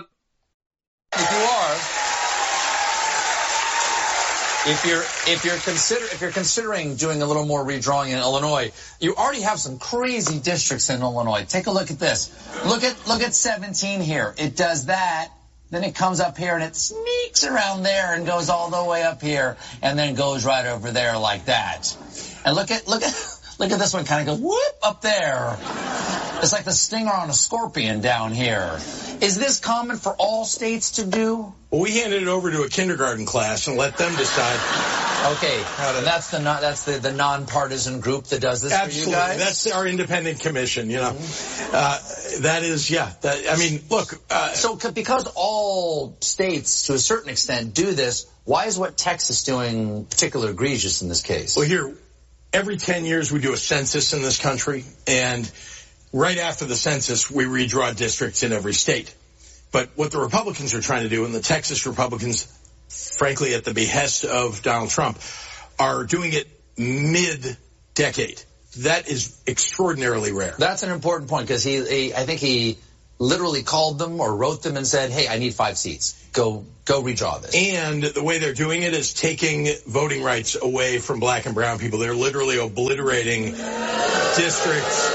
If you're considering doing a little more redrawing in Illinois, you already have some crazy districts in Illinois. Take a look at this. Look at 17 here. It does that, then it comes up here and it sneaks around there and goes all the way up here and then goes right over there like that. And look at this one, kind of goes whoop up there. It's like the stinger on a scorpion down here. Is this common for all states to do? Well, we handed it over to a kindergarten class and let them decide. Okay, that's the nonpartisan group that does this Absolutely. for you guys? That's our independent commission, you know. That is, yeah. I mean, look. So because all states, to a certain extent, do this, why is what Texas doing particularly egregious in this case? Well, here, every 10 years we do a census in this country, and right after the census, we redraw districts in every state. But what the Republicans are trying to do, and the Texas Republicans, frankly, at the behest of Donald Trump, are doing it mid-decade. That is extraordinarily rare. That's an important point, because I think he literally called them or wrote them and said, hey, I need 5 seats. Go redraw this. And the way they're doing it is taking voting rights away from black and brown people. They're literally obliterating districts.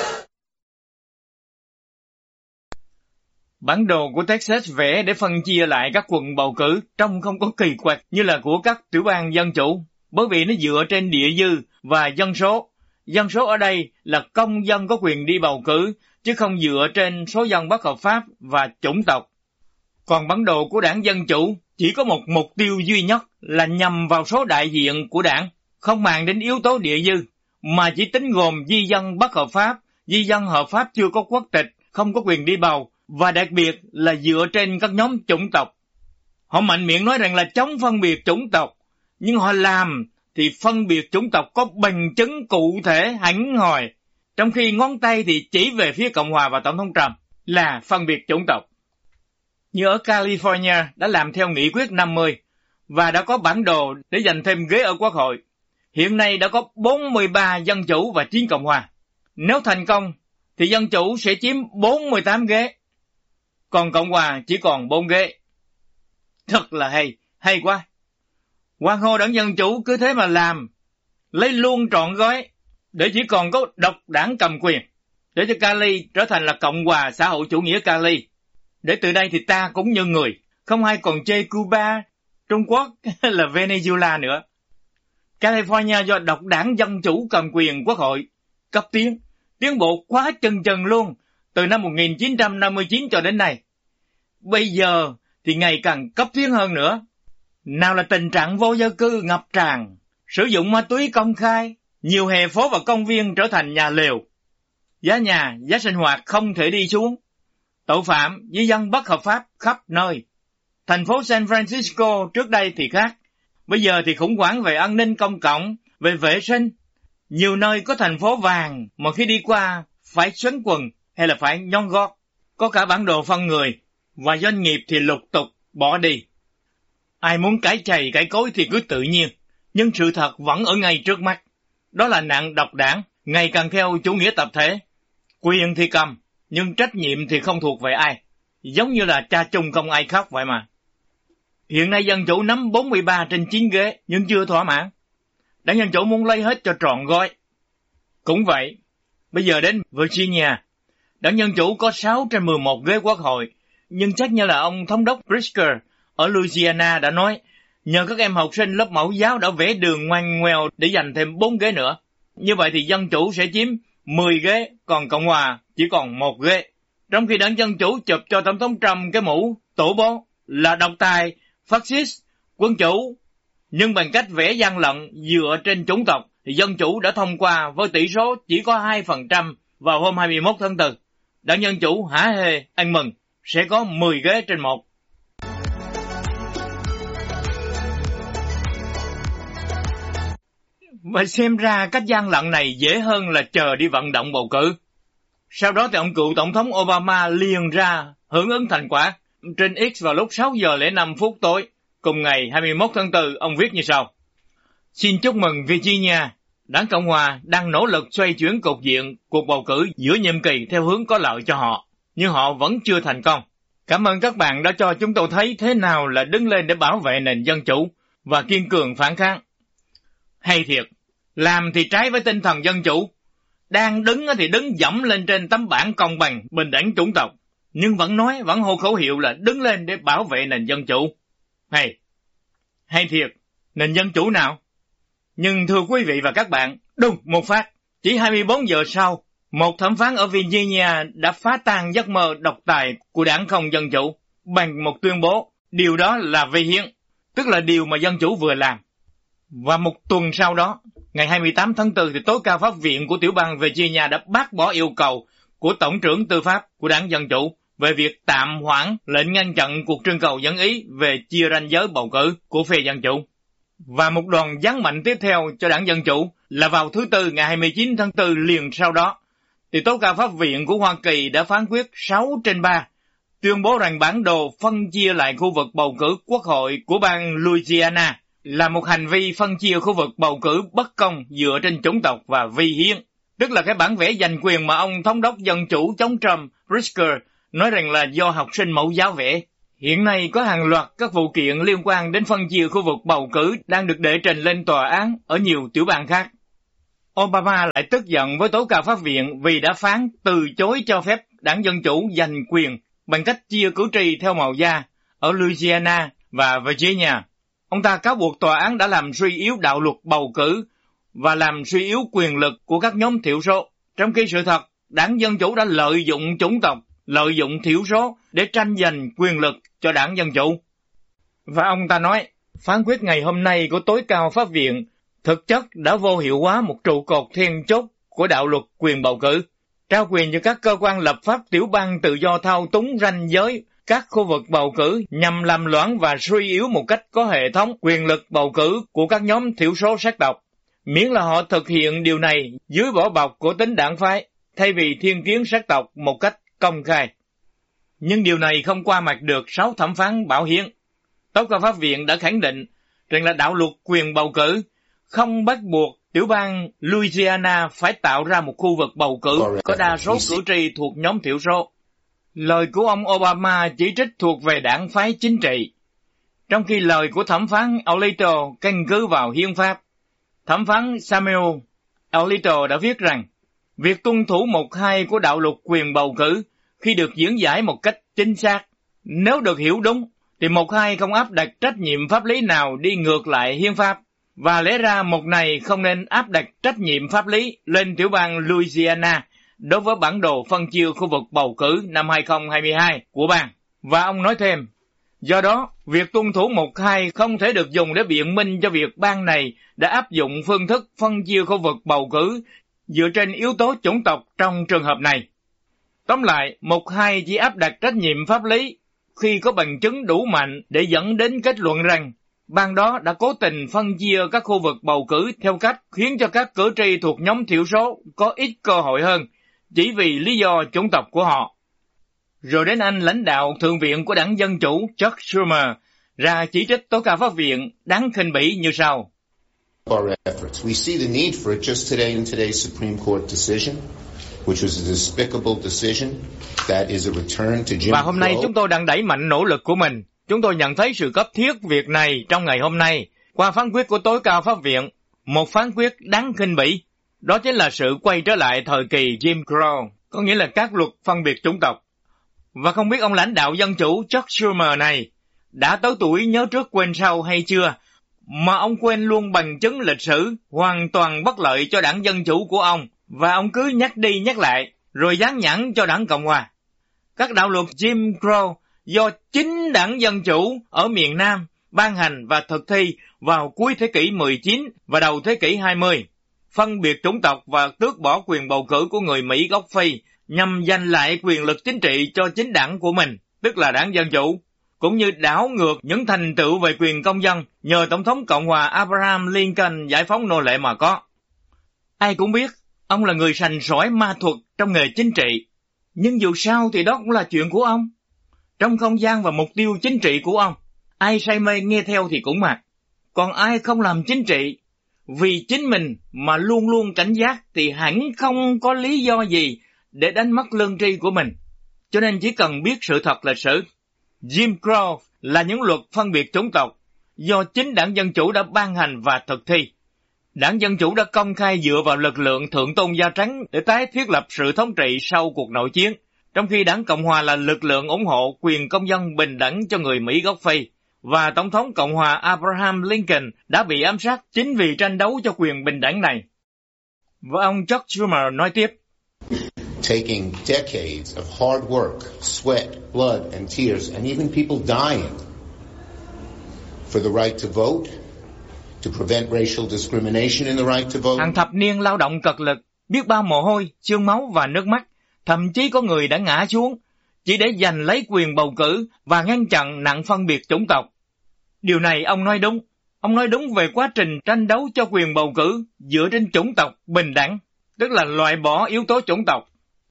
Bản đồ của Texas vẽ để phân chia lại các quận bầu cử trông không có kỳ quặc như là của các tiểu bang dân chủ, bởi vì nó dựa trên địa dư và dân số. Dân số ở đây là công dân có quyền đi bầu cử, chứ không dựa trên số dân bất hợp pháp và chủng tộc. Còn bản đồ của đảng Dân Chủ chỉ có một mục tiêu duy nhất là nhằm vào số đại diện của đảng, không màng đến yếu tố địa dư, mà chỉ tính gồm di dân bất hợp pháp, di dân hợp pháp chưa có quốc tịch, không có quyền đi bầu, và đặc biệt là dựa trên các nhóm chủng tộc. Họ mạnh miệng nói rằng là chống phân biệt chủng tộc, nhưng họ làm thì phân biệt chủng tộc có bằng chứng cụ thể hẳn hoi, trong khi ngón tay thì chỉ về phía Cộng hòa và Tổng thống Trump là phân biệt chủng tộc. Như ở California đã làm theo nghị quyết 50 và đã có bản đồ để giành thêm ghế ở Quốc hội. Hiện nay đã có 43 dân chủ và 9 Cộng hòa. Nếu thành công thì dân chủ sẽ chiếm 48 ghế, còn Cộng hòa chỉ còn 4 ghế. Thật là hay quá. Hoàng hô đảng Dân Chủ cứ thế mà làm, lấy luôn trọn gói, để chỉ còn có độc đảng cầm quyền, để cho Cali trở thành là Cộng hòa xã hội chủ nghĩa Cali. Để từ đây thì ta cũng như người, không ai còn chê Cuba, Trung Quốc hay là Venezuela nữa. California do độc đảng Dân Chủ cầm quyền Quốc hội, cấp tiến bộ quá chừng luôn, từ năm 1959 cho đến nay. Bây giờ thì ngày càng cấp tiến hơn nữa. Nào là tình trạng vô gia cư ngập tràn, sử dụng ma túy công khai, nhiều hè phố và công viên trở thành nhà lều, giá nhà, giá sinh hoạt không thể đi xuống, tội phạm, di dân bất hợp pháp khắp nơi. Thành phố San Francisco trước đây thì khác, bây giờ thì khủng hoảng về an ninh công cộng, về vệ sinh. Nhiều nơi có thành phố vàng mà khi đi qua phải xoắn quần hay là phải nhón gót. Có cả bản đồ phân người, và doanh nghiệp thì lục tục bỏ đi. Ai muốn cãi chày cãi cối thì cứ tự nhiên, nhưng sự thật vẫn ở ngay trước mắt. Đó là nạn độc đảng, ngày càng theo chủ nghĩa tập thể. Quyền thì cầm, nhưng trách nhiệm thì không thuộc về ai. Giống như là cha chung không ai khóc vậy mà. Hiện nay Dân Chủ nắm 43 trên 9 ghế, nhưng chưa thỏa mãn. Đảng Dân Chủ muốn lấy hết cho trọn gói. Cũng vậy, bây giờ đến Virginia, Đảng Dân Chủ có 6 trên 11 ghế Quốc hội, nhưng chắc như là ông thống đốc Pritzker ở Louisiana đã nói, nhờ các em học sinh lớp mẫu giáo đã vẽ đường ngoằn ngoèo để giành thêm 4 ghế nữa. Như vậy thì Dân Chủ sẽ chiếm 10 ghế, còn Cộng hòa chỉ còn 1 ghế. Trong khi Đảng Dân Chủ chụp cho Tổng thống Trump cái mũ tổ bố là độc tài, phát xít, quân chủ, nhưng bằng cách vẽ gian lận dựa trên chủng tộc thì Dân Chủ đã thông qua với tỷ số chỉ có 2% vào hôm 21 tháng 4. Đảng Dân Chủ hả hê ăn mừng sẽ có 10 ghế trên 1. Và xem ra cách gian lận này dễ hơn là chờ đi vận động bầu cử. Sau đó thì ông cựu Tổng thống Obama liền ra hưởng ứng thành quả. Trên X vào lúc 6 giờ 05 phút tối, cùng ngày 21 tháng 4, ông viết như sau. Xin chúc mừng Virginia, Đảng Cộng hòa đang nỗ lực xoay chuyển cục diện cuộc bầu cử giữa nhiệm kỳ theo hướng có lợi cho họ, nhưng họ vẫn chưa thành công. Cảm ơn các bạn đã cho chúng tôi thấy thế nào là đứng lên để bảo vệ nền dân chủ và kiên cường phản kháng. Hay thiệt, làm thì trái với tinh thần dân chủ, đang đứng thì đứng dẫm lên trên tấm bảng công bằng, bình đẳng chủng tộc, nhưng vẫn hô khẩu hiệu là đứng lên để bảo vệ nền dân chủ. Hay thiệt, nền dân chủ nào? Nhưng thưa quý vị và các bạn, đùng một phát, chỉ 24 giờ sau, Một thẩm phán ở Virginia đã phá tan giấc mơ độc tài của đảng không dân chủ bằng một tuyên bố điều đó là vi hiến, tức là điều mà dân chủ vừa làm. Và một tuần sau đó, ngày 28 tháng 4, thì tối cao pháp viện của tiểu bang Virginia đã bác bỏ yêu cầu của Tổng trưởng Tư pháp của đảng Dân Chủ về việc tạm hoãn lệnh ngăn chặn cuộc trưng cầu dân ý về chia ranh giới bầu cử của phe Dân Chủ. Và một đòn giáng mạnh tiếp theo cho đảng Dân Chủ là vào thứ Tư ngày 29 tháng 4 liền sau đó, thì tối cao pháp viện của Hoa Kỳ đã phán quyết 6/3, tuyên bố rằng bản đồ phân chia lại khu vực bầu cử quốc hội của bang Louisiana là một hành vi phân chia khu vực bầu cử bất công dựa trên chủng tộc và vi hiến, tức là cái bản vẽ giành quyền mà ông thống đốc Dân Chủ chống Trump Pritzker nói rằng là do học sinh mẫu giáo vẽ. Hiện nay có hàng loạt các vụ kiện liên quan đến phân chia khu vực bầu cử đang được đệ trình lên tòa án ở nhiều tiểu bang khác. Obama lại tức giận với tối cao pháp viện vì đã phán từ chối cho phép đảng Dân Chủ giành quyền bằng cách chia cử tri theo màu da ở Louisiana và Virginia. Ông ta cáo buộc tòa án đã làm suy yếu đạo luật bầu cử và làm suy yếu quyền lực của các nhóm thiểu số, trong khi sự thật, đảng Dân Chủ đã lợi dụng chủng tộc, lợi dụng thiểu số để tranh giành quyền lực cho đảng Dân Chủ. Và ông ta nói, phán quyết ngày hôm nay của tối cao pháp viện thực chất đã vô hiệu hóa một trụ cột then chốt của đạo luật quyền bầu cử, trao quyền cho các cơ quan lập pháp tiểu bang tự do thao túng ranh giới các khu vực bầu cử nhằm làm loãng và suy yếu một cách có hệ thống quyền lực bầu cử của các nhóm thiểu số sắc tộc, miễn là họ thực hiện điều này dưới vỏ bọc của tính đảng phái, thay vì thiên kiến sắc tộc một cách công khai. Nhưng điều này không qua mặt được 6 thẩm phán bảo hiến. Tối cao pháp viện đã khẳng định rằng là đạo luật quyền bầu cử không bắt buộc tiểu bang Louisiana phải tạo ra một khu vực bầu cử có đa số cử tri thuộc nhóm thiểu số. Lời của ông Obama chỉ trích thuộc về đảng phái chính trị, trong khi lời của thẩm phán Alito căn cứ vào hiến pháp. Thẩm phán Samuel Alito đã viết rằng, việc tuân thủ 1/2 của đạo luật quyền bầu cử khi được diễn giải một cách chính xác, nếu được hiểu đúng, thì 1/2 không áp đặt trách nhiệm pháp lý nào đi ngược lại hiến pháp, và lẽ ra một này không nên áp đặt trách nhiệm pháp lý lên tiểu bang Louisiana đối với bản đồ phân chia khu vực bầu cử năm 2022 của bang. Và ông nói thêm, do đó, việc tuân thủ 1/2 không thể được dùng để biện minh cho việc bang này đã áp dụng phương thức phân chia khu vực bầu cử dựa trên yếu tố chủng tộc trong trường hợp này. Tóm lại, 1/2 chỉ áp đặt trách nhiệm pháp lý khi có bằng chứng đủ mạnh để dẫn đến kết luận rằng bang đó đã cố tình phân chia các khu vực bầu cử theo cách khiến cho các cử tri thuộc nhóm thiểu số có ít cơ hội hơn, chỉ vì lý do chủng tộc của họ. Rồi đến anh lãnh đạo Thượng viện của đảng Dân Chủ Chuck Schumer ra chỉ trích tối cao pháp viện đáng khinh bỉ như sau. Our efforts. We see the need for it just today in today's Supreme Court decision, which was a despicable decision that is a return to Jim Và hôm nay Crow. chúng tôi đang đẩy mạnh nỗ lực của mình. Chúng tôi nhận thấy sự cấp thiết việc này trong ngày hôm nay qua phán quyết của tối cao pháp viện, một phán quyết đáng khinh bỉ. Đó chính là sự quay trở lại thời kỳ Jim Crow, có nghĩa là các luật phân biệt chủng tộc. Và không biết ông lãnh đạo Dân Chủ Chuck Schumer này đã tới tuổi nhớ trước quên sau hay chưa, mà ông quên luôn bằng chứng lịch sử hoàn toàn bất lợi cho đảng Dân Chủ của ông, và ông cứ nhắc đi nhắc lại, rồi dán nhãn cho đảng Cộng Hòa. Các đạo luật Jim Crow do chính đảng Dân Chủ ở miền Nam ban hành và thực thi vào cuối thế kỷ 19 và đầu thế kỷ 20, phân biệt chủng tộc và tước bỏ quyền bầu cử của người Mỹ gốc Phi nhằm giành lại quyền lực chính trị cho chính đảng của mình, tức là đảng Dân Chủ, cũng như đảo ngược những thành tựu về quyền công dân nhờ Tổng thống Cộng hòa Abraham Lincoln giải phóng nô lệ mà có. Ai cũng biết, ông là người sành sỏi ma thuật trong nghề chính trị, nhưng dù sao thì đó cũng là chuyện của ông. Trong không gian và mục tiêu chính trị của ông, ai say mê nghe theo thì cũng mặc. Còn ai không làm chính trị vì chính mình mà luôn luôn cảnh giác thì hẳn không có lý do gì để đánh mất lương tri của mình. Cho nên chỉ cần biết sự thật lịch sử. Jim Crow là những luật phân biệt chủng tộc do chính đảng Dân Chủ đã ban hành và thực thi. Đảng Dân Chủ đã công khai dựa vào lực lượng thượng tôn da trắng để tái thiết lập sự thống trị sau cuộc nội chiến, trong khi đảng Cộng hòa là lực lượng ủng hộ quyền công dân bình đẳng cho người Mỹ gốc Phi, và Tổng thống Cộng hòa Abraham Lincoln đã bị ám sát chính vì tranh đấu cho quyền bình đẳng này. Và ông Chuck Schumer nói tiếp, taking decades of hard work, sweat, blood, and tears, and even people dying for the right to vote, to prevent racial discrimination in the right to vote. Hàng thập niên lao động cật lực, biết bao mồ hôi, xương máu và nước mắt, thậm chí có người đã ngã xuống chỉ để giành lấy quyền bầu cử và ngăn chặn nạn phân biệt chủng tộc. Điều này ông nói đúng. Ông nói đúng về quá trình tranh đấu cho quyền bầu cử dựa trên chủng tộc bình đẳng, tức là loại bỏ yếu tố chủng tộc.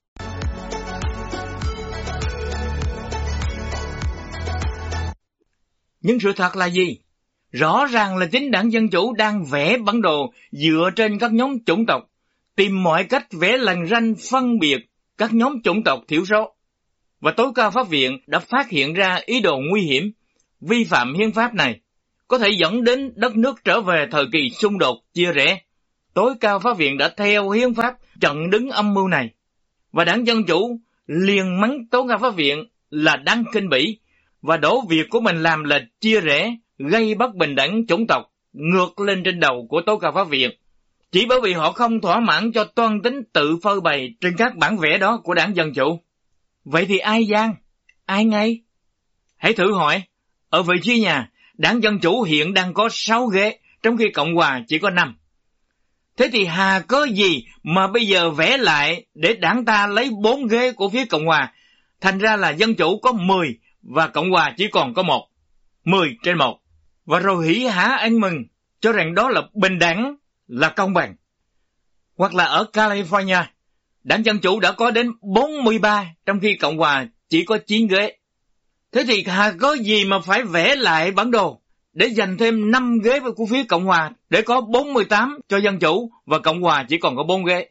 Nhưng sự thật là gì? Rõ ràng là chính đảng Dân Chủ đang vẽ bản đồ dựa trên các nhóm chủng tộc, tìm mọi cách vẽ lằn ranh phân biệt các nhóm chủng tộc thiểu số. Và tối cao pháp viện đã phát hiện ra ý đồ nguy hiểm, vi phạm hiến pháp này, có thể dẫn đến đất nước trở về thời kỳ xung đột chia rẽ. Tối cao pháp viện đã theo hiến pháp chặn đứng âm mưu này. Và đảng Dân Chủ liền mắng tối cao pháp viện là đáng khinh bỉ, và đổ việc của mình làm là chia rẽ, gây bất bình đẳng chủng tộc ngược lên trên đầu của tối cao pháp viện, chỉ bởi vì họ không thỏa mãn cho toan tính tự phơi bày trên các bản vẽ đó của đảng Dân Chủ. Vậy thì ai gian? Ai ngay? Hãy thử hỏi, ở Virginia, đảng Dân Chủ hiện đang có 6 ghế, trong khi Cộng hòa chỉ có 5. Thế thì hà cớ gì mà bây giờ vẽ lại để đảng ta lấy 4 ghế của phía Cộng hòa, thành ra là Dân Chủ có 10 và Cộng hòa chỉ còn có 1, 10/1. Và rồi hỉ hả ăn mừng, cho rằng đó là bình đẳng, là công bằng. Hoặc là ở California, đảng Dân Chủ đã có đến 43, trong khi Cộng hòa chỉ có 9 ghế. Thế thì hà có gì mà phải vẽ lại bản đồ để dành thêm 5 ghế của phía Cộng hòa để có 48 cho Dân Chủ và Cộng hòa chỉ còn có 4 ghế.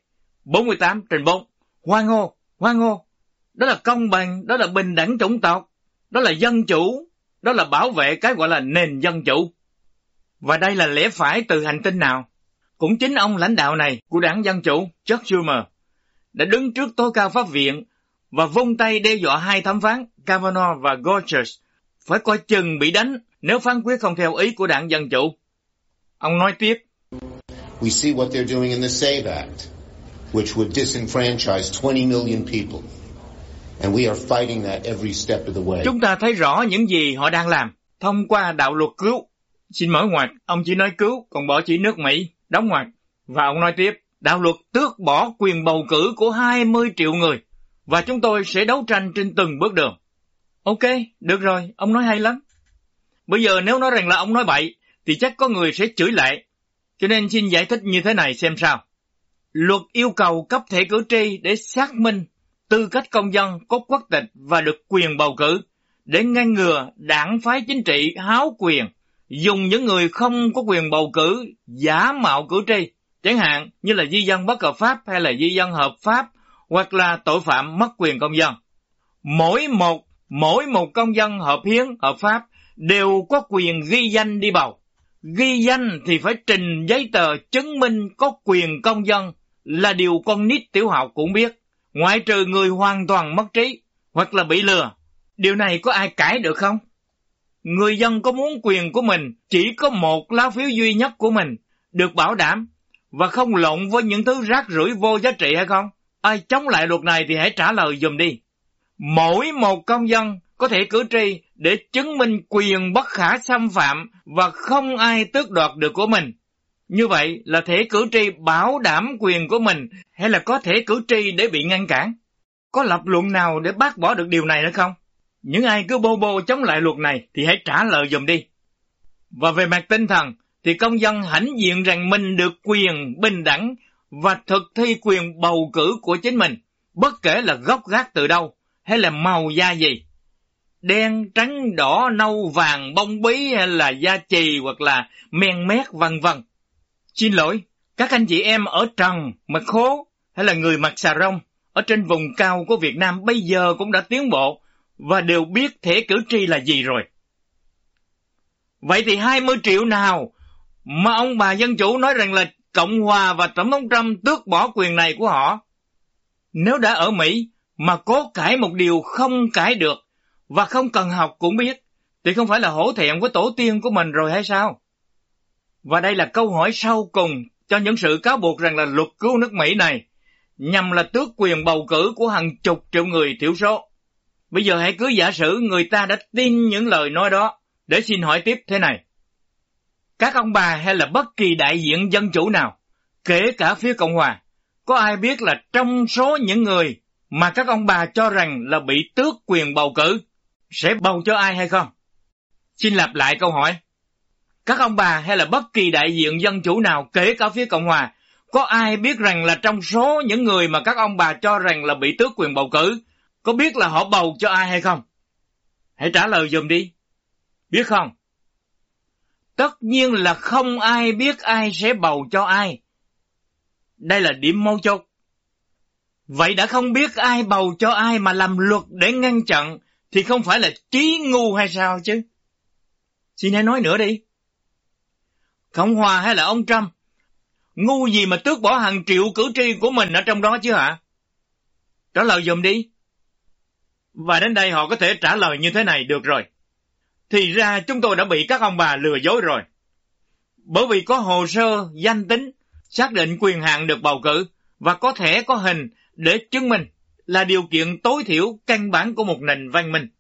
48/4. Hoan hô, hoan hô. Đó là công bằng, đó là bình đẳng chủng tộc, đó là dân chủ, đó là bảo vệ cái gọi là nền dân chủ. Và đây là lẽ phải từ hành tinh nào? Cũng chính ông lãnh đạo này của đảng Dân Chủ, Chuck Schumer, đã đứng trước tối cao pháp viện và vung tay đe dọa 2 thẩm phán Kavanaugh và Gorsuch phải coi chừng bị đánh nếu phán quyết không theo ý của đảng Dân Chủ. Ông nói tiếp, We see what they're doing in the SAVE Act, which would disenfranchise 20 million people. And we are fighting that every step of the way. Chúng ta thấy rõ những gì họ đang làm thông qua đạo luật cứu. Xin mở ngoặc, ông chỉ nói cứu, còn bỏ chỉ nước Mỹ, đóng ngoặc. Và ông nói tiếp, đạo luật tước bỏ quyền bầu cử của 20 triệu người, và chúng tôi sẽ đấu tranh trên từng bước đường. Ok, được rồi, ông nói hay lắm. Bây giờ nếu nói rằng là ông nói bậy, thì chắc có người sẽ chửi lại. Cho nên xin giải thích như thế này xem sao. Luật yêu cầu cấp thẻ cử tri để xác minh tư cách công dân có quốc tịch và được quyền bầu cử, để ngăn ngừa đảng phái chính trị háo quyền dùng những người không có quyền bầu cử giả mạo cử tri, chẳng hạn như là di dân bất hợp pháp hay là di dân hợp pháp, hoặc là tội phạm mất quyền công dân. Mỗi một công dân hợp hiến, hợp pháp đều có quyền ghi danh đi bầu. Ghi danh thì phải trình giấy tờ chứng minh có quyền công dân, là điều con nít tiểu học cũng biết, ngoại trừ người hoàn toàn mất trí hoặc là bị lừa. Điều này có ai cãi được không? Người dân có muốn quyền của mình chỉ có một lá phiếu duy nhất của mình được bảo đảm và không lộn với những thứ rác rưởi vô giá trị hay không? Ai chống lại luật này thì hãy trả lời giùm đi. Mỗi một công dân có thể cử tri để chứng minh quyền bất khả xâm phạm và không ai tước đoạt được của mình. Như vậy là thể cử tri bảo đảm quyền của mình hay là có thể cử tri để bị ngăn cản? Có lập luận nào để bác bỏ được điều này nữa không? Những ai cứ bô bô chống lại luật này thì hãy trả lời giùm đi. Và về mặt tinh thần thì công dân hãnh diện rằng mình được quyền bình đẳng và thực thi quyền bầu cử của chính mình, bất kể là gốc gác từ đâu hay là màu da gì. Đen, trắng, đỏ, nâu, vàng, bông bí hay là da chì hoặc là men mét vân vân. Xin lỗi, các anh chị em ở trần, mặt khố hay là người mặc xà rông ở trên vùng cao của Việt Nam bây giờ cũng đã tiến bộ và đều biết thẻ cử tri là gì rồi. Vậy thì 20 triệu nào mà ông bà Dân Chủ nói rằng là Cộng hòa và Tổng thống Trump tước bỏ quyền này của họ? Nếu đã ở Mỹ mà cố cãi một điều không cãi được và không cần học cũng biết, thì không phải là hổ thẹn với tổ tiên của mình rồi hay sao? Và đây là câu hỏi sau cùng cho những sự cáo buộc rằng là luật cứu nước Mỹ này nhằm là tước quyền bầu cử của hàng chục triệu người thiểu số. Bây giờ hãy cứ giả sử người ta đã tin những lời nói đó, để xin hỏi tiếp thế này. Các ông bà hay là bất kỳ đại diện dân chủ nào, kể cả phía Cộng hòa, có ai biết là trong số những người mà các ông bà cho rằng là bị tước quyền bầu cử, sẽ bầu cho ai hay không? Xin lặp lại câu hỏi. Các ông bà hay là bất kỳ đại diện dân chủ nào, kể cả phía Cộng hòa, có ai biết rằng là trong số những người mà các ông bà cho rằng là bị tước quyền bầu cử, có biết là họ bầu cho ai hay không? Hãy trả lời giùm đi. Biết không? Tất nhiên là không ai biết ai sẽ bầu cho ai. Đây là điểm mấu chốt. Vậy đã không biết ai bầu cho ai mà làm luật để ngăn chặn thì không phải là trí ngu hay sao chứ? Xin hãy nói nữa đi. Cộng hòa hay là ông Trump, ngu gì mà tước bỏ hàng triệu cử tri của mình ở trong đó chứ hả? Trả lời giùm đi. Và đến đây họ có thể trả lời như thế này được rồi. Thì ra chúng tôi đã bị các ông bà lừa dối rồi. Bởi vì có hồ sơ danh tính xác định quyền hạn được bầu cử và có thể có hình để chứng minh là điều kiện tối thiểu căn bản của một nền văn minh.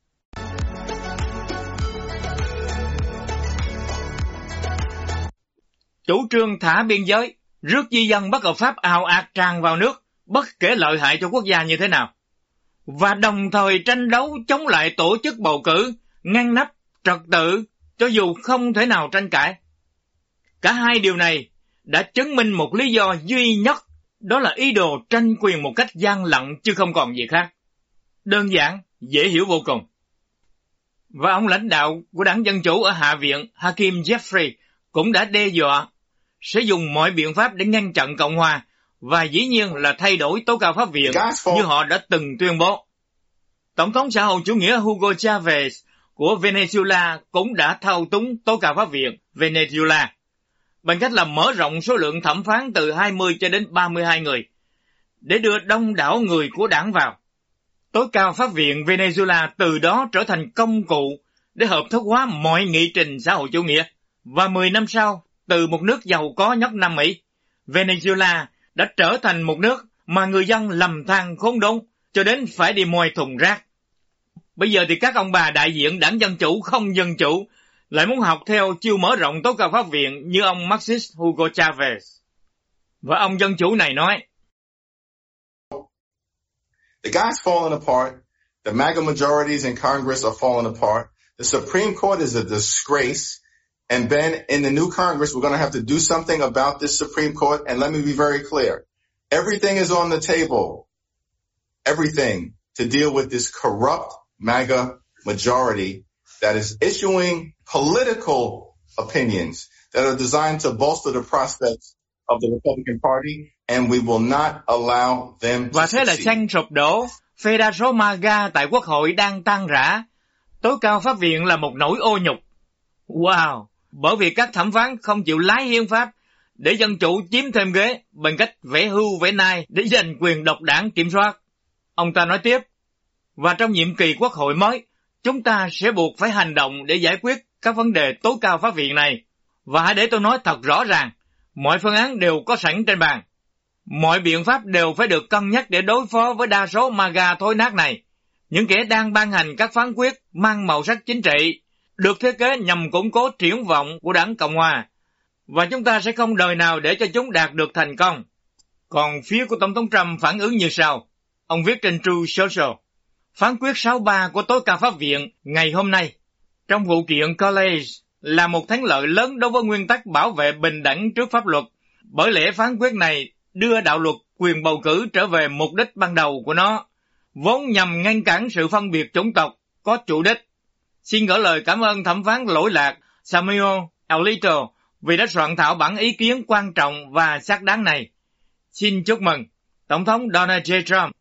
Chủ trương thả biên giới, rước di dân bất hợp pháp ào ạt tràn vào nước, bất kể lợi hại cho quốc gia như thế nào. Và đồng thời tranh đấu chống lại tổ chức bầu cử, ngăn nắp, trật tự, cho dù không thể nào tranh cãi. Cả hai điều này đã chứng minh một lý do duy nhất, đó là ý đồ tranh quyền một cách gian lận chứ không còn gì khác. Đơn giản, dễ hiểu vô cùng. Và ông lãnh đạo của đảng Dân Chủ ở Hạ viện, Hakeem Jeffrey, cũng đã đe dọa sẽ dùng mọi biện pháp để ngăn chặn Cộng hòa và dĩ nhiên là thay đổi tố cao pháp viện như họ đã từng tuyên bố. Tổng thống xã hội chủ nghĩa Hugo Chavez của Venezuela cũng đã thao túng tố cao pháp viện Venezuela bằng cách là mở rộng số lượng thẩm phán từ 20 cho đến 32 người để đưa đông đảo người của đảng vào. Tối cao pháp viện Venezuela từ đó trở thành công cụ để hợp thức hóa mọi nghị trình xã hội chủ nghĩa. Và 10 năm sau, từ một nước giàu có nhất Nam Mỹ, Venezuela đã trở thành một nước mà người dân lầm than khốn đốn cho đến phải đi moi thùng rác. Bây giờ thì các ông bà đại diện đảng Dân Chủ không dân chủ lại muốn học theo chiêu mở rộng tố cao pháp viện như ông Marxist Hugo Chavez. Và ông Dân Chủ này nói, The guy's falling apart. The MAGA majorities in Congress are falling apart. The Supreme Court is a disgrace. And then in the new Congress, we're going to have to do something about this Supreme Court. And let me be very clear. Everything is on the table. Everything to deal with this corrupt MAGA majority that is issuing political opinions that are designed to bolster the prospects of the Republican Party, and we will not allow them to Và thế là tranh sụp đổ, phe đa số MAGA tại Quốc hội đang tan rã. Tối cao pháp viện là một nỗi ô nhục. Wow! Bởi vì các thẩm phán không chịu lái hiến pháp để dân chủ chiếm thêm ghế bằng cách vẽ hưu vẽ nai để giành quyền độc đảng kiểm soát. Ông ta nói tiếp, và trong nhiệm kỳ quốc hội mới, chúng ta sẽ buộc phải hành động để giải quyết các vấn đề tối cao pháp viện này. Và hãy để tôi nói thật rõ ràng, mọi phương án đều có sẵn trên bàn. Mọi biện pháp đều phải được cân nhắc để đối phó với đa số MAGA thối nát này. Những kẻ đang ban hành các phán quyết mang màu sắc chính trị, được thiết kế nhằm củng cố triển vọng của đảng Cộng hòa. Và chúng ta sẽ không đời nào để cho chúng đạt được thành công. Còn phía của Tổng thống Trump phản ứng như sau. Ông viết trên Truth Social, phán quyết 63 của tối cao pháp viện ngày hôm nay trong vụ kiện College là một thắng lợi lớn đối với nguyên tắc bảo vệ bình đẳng trước pháp luật. Bởi lẽ phán quyết này đưa đạo luật quyền bầu cử trở về mục đích ban đầu của nó, vốn nhằm ngăn cản sự phân biệt chủng tộc có chủ đích. Xin gửi lời cảm ơn thẩm phán lỗi lạc Samuel Alito vì đã soạn thảo bản ý kiến quan trọng và xác đáng này. Xin chúc mừng Tổng thống Donald J. Trump.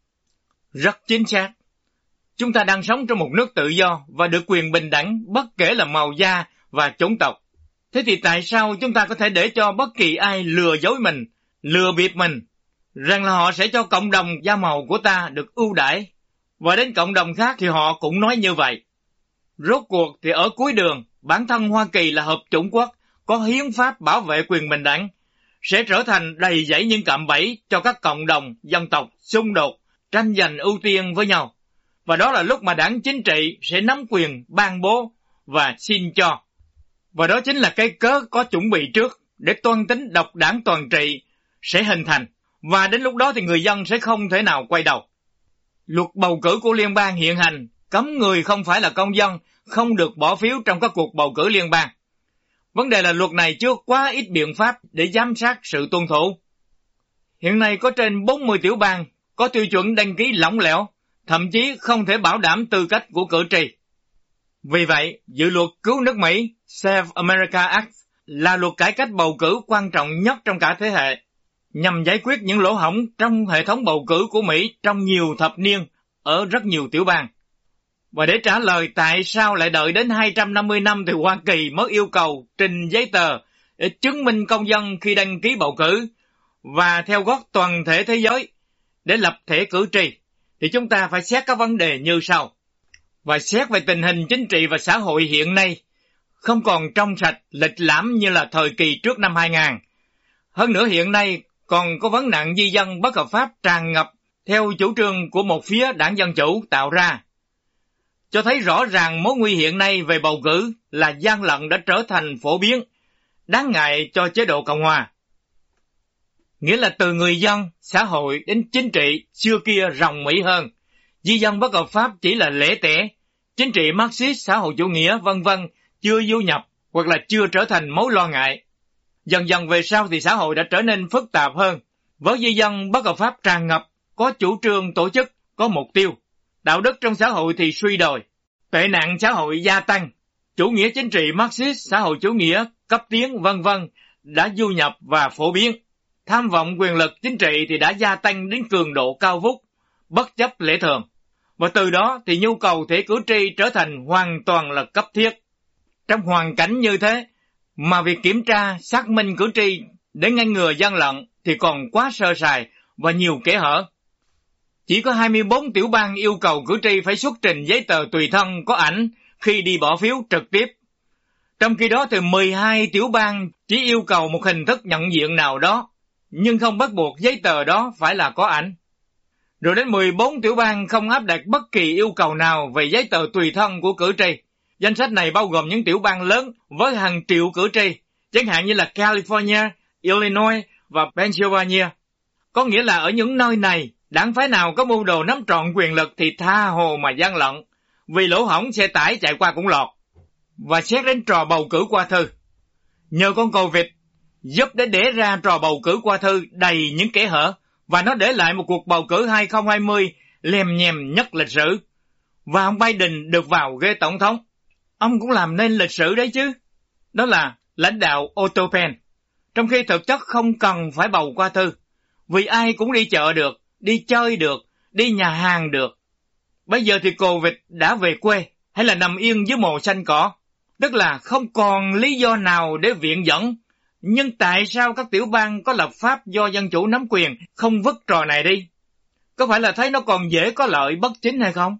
Rất chính xác. Chúng ta đang sống trong một nước tự do và được quyền bình đẳng bất kể là màu da và chủng tộc. Thế thì tại sao chúng ta có thể để cho bất kỳ ai lừa dối mình, lừa bịp mình, rằng là họ sẽ cho cộng đồng da màu của ta được ưu đãi, và đến cộng đồng khác thì họ cũng nói như vậy? Rốt cuộc thì ở cuối đường, bản thân Hoa Kỳ là hợp chủng quốc, có hiến pháp bảo vệ quyền bình đẳng, sẽ trở thành đầy dẫy những cạm bẫy cho các cộng đồng, dân tộc, xung đột, tranh giành ưu tiên với nhau. Và đó là lúc mà đảng chính trị sẽ nắm quyền ban bố và xin cho. Và đó chính là cái cớ có chuẩn bị trước để toan tính độc đảng toàn trị sẽ hình thành. Và đến lúc đó thì người dân sẽ không thể nào quay đầu. Luật bầu cử của liên bang hiện hành cấm người không phải là công dân không được bỏ phiếu trong các cuộc bầu cử liên bang. Vấn đề là luật này chưa quá ít biện pháp để giám sát sự tuân thủ. Hiện nay có trên 40 tiểu bang có tiêu chuẩn đăng ký lỏng lẻo, thậm chí không thể bảo đảm tư cách của cử tri. Vì vậy, dự luật cứu nước Mỹ Save America Act là luật cải cách bầu cử quan trọng nhất trong cả thế hệ, nhằm giải quyết những lỗ hổng trong hệ thống bầu cử của Mỹ trong nhiều thập niên ở rất nhiều tiểu bang. Và để trả lời tại sao lại đợi đến 250 năm thì Hoa Kỳ mới yêu cầu trình giấy tờ để chứng minh công dân khi đăng ký bầu cử và theo gót toàn thể thế giới để lập thể cử tri, thì chúng ta phải xét các vấn đề như sau. Và xét về tình hình chính trị và xã hội hiện nay, không còn trong sạch, lịch lãm như là thời kỳ trước năm 2000. Hơn nữa hiện nay còn có vấn nạn di dân bất hợp pháp tràn ngập theo chủ trương của một phía đảng Dân Chủ tạo ra, cho thấy rõ ràng mối nguy hiện nay về bầu cử là gian lận đã trở thành phổ biến, đáng ngại cho chế độ Cộng hòa. Nghĩa là từ người dân, xã hội đến chính trị xưa kia ròng mỹ hơn. Di dân bất hợp pháp chỉ là lẻ tẻ, chính trị Marxist, xã hội chủ nghĩa vân vân chưa du nhập hoặc là chưa trở thành mối lo ngại. Dần dần về sau thì xã hội đã trở nên phức tạp hơn, với di dân bất hợp pháp tràn ngập, có chủ trương tổ chức, có mục tiêu. Đạo đức trong xã hội thì suy đồi, tệ nạn xã hội gia tăng, chủ nghĩa chính trị Marxist, xã hội chủ nghĩa cấp tiến vân vân đã du nhập và phổ biến. Tham vọng quyền lực chính trị thì đã gia tăng đến cường độ cao vút, bất chấp lẽ thường. Và từ đó thì nhu cầu thể cử tri trở thành hoàn toàn là cấp thiết. Trong hoàn cảnh như thế mà việc kiểm tra, xác minh cử tri để ngăn ngừa gian lận thì còn quá sơ sài và nhiều kẽ hở. Chỉ có 24 tiểu bang yêu cầu cử tri phải xuất trình giấy tờ tùy thân có ảnh khi đi bỏ phiếu trực tiếp. Trong khi đó thì 12 tiểu bang chỉ yêu cầu một hình thức nhận diện nào đó, nhưng không bắt buộc giấy tờ đó phải là có ảnh. Rồi đến 14 tiểu bang không áp đặt bất kỳ yêu cầu nào về giấy tờ tùy thân của cử tri. Danh sách này bao gồm những tiểu bang lớn với hàng triệu cử tri, chẳng hạn như là California, Illinois và Pennsylvania. Có nghĩa là ở những nơi này, đảng phái nào có mưu đồ nắm trọn quyền lực thì tha hồ mà gian lận, vì lỗ hổng xe tải chạy qua cũng lọt. Và xét đến trò bầu cử qua thư. Nhờ con Covid giúp để ra trò bầu cử qua thư đầy những kẽ hở, và nó để lại một cuộc bầu cử 2020 lèm nhèm nhất lịch sử. Và ông Biden được vào ghế tổng thống. Ông cũng làm nên lịch sử đấy chứ. Đó là lãnh đạo Autopen, trong khi thực chất không cần phải bầu qua thư, vì ai cũng đi chợ được, đi chơi được, đi nhà hàng được. Bây giờ thì Covid đã về quê, hay là nằm yên dưới mồ xanh cỏ, tức là không còn lý do nào để viện dẫn. Nhưng tại sao các tiểu bang có lập pháp do dân chủ nắm quyền không vứt trò này đi? Có phải là thấy nó còn dễ có lợi bất chính hay không?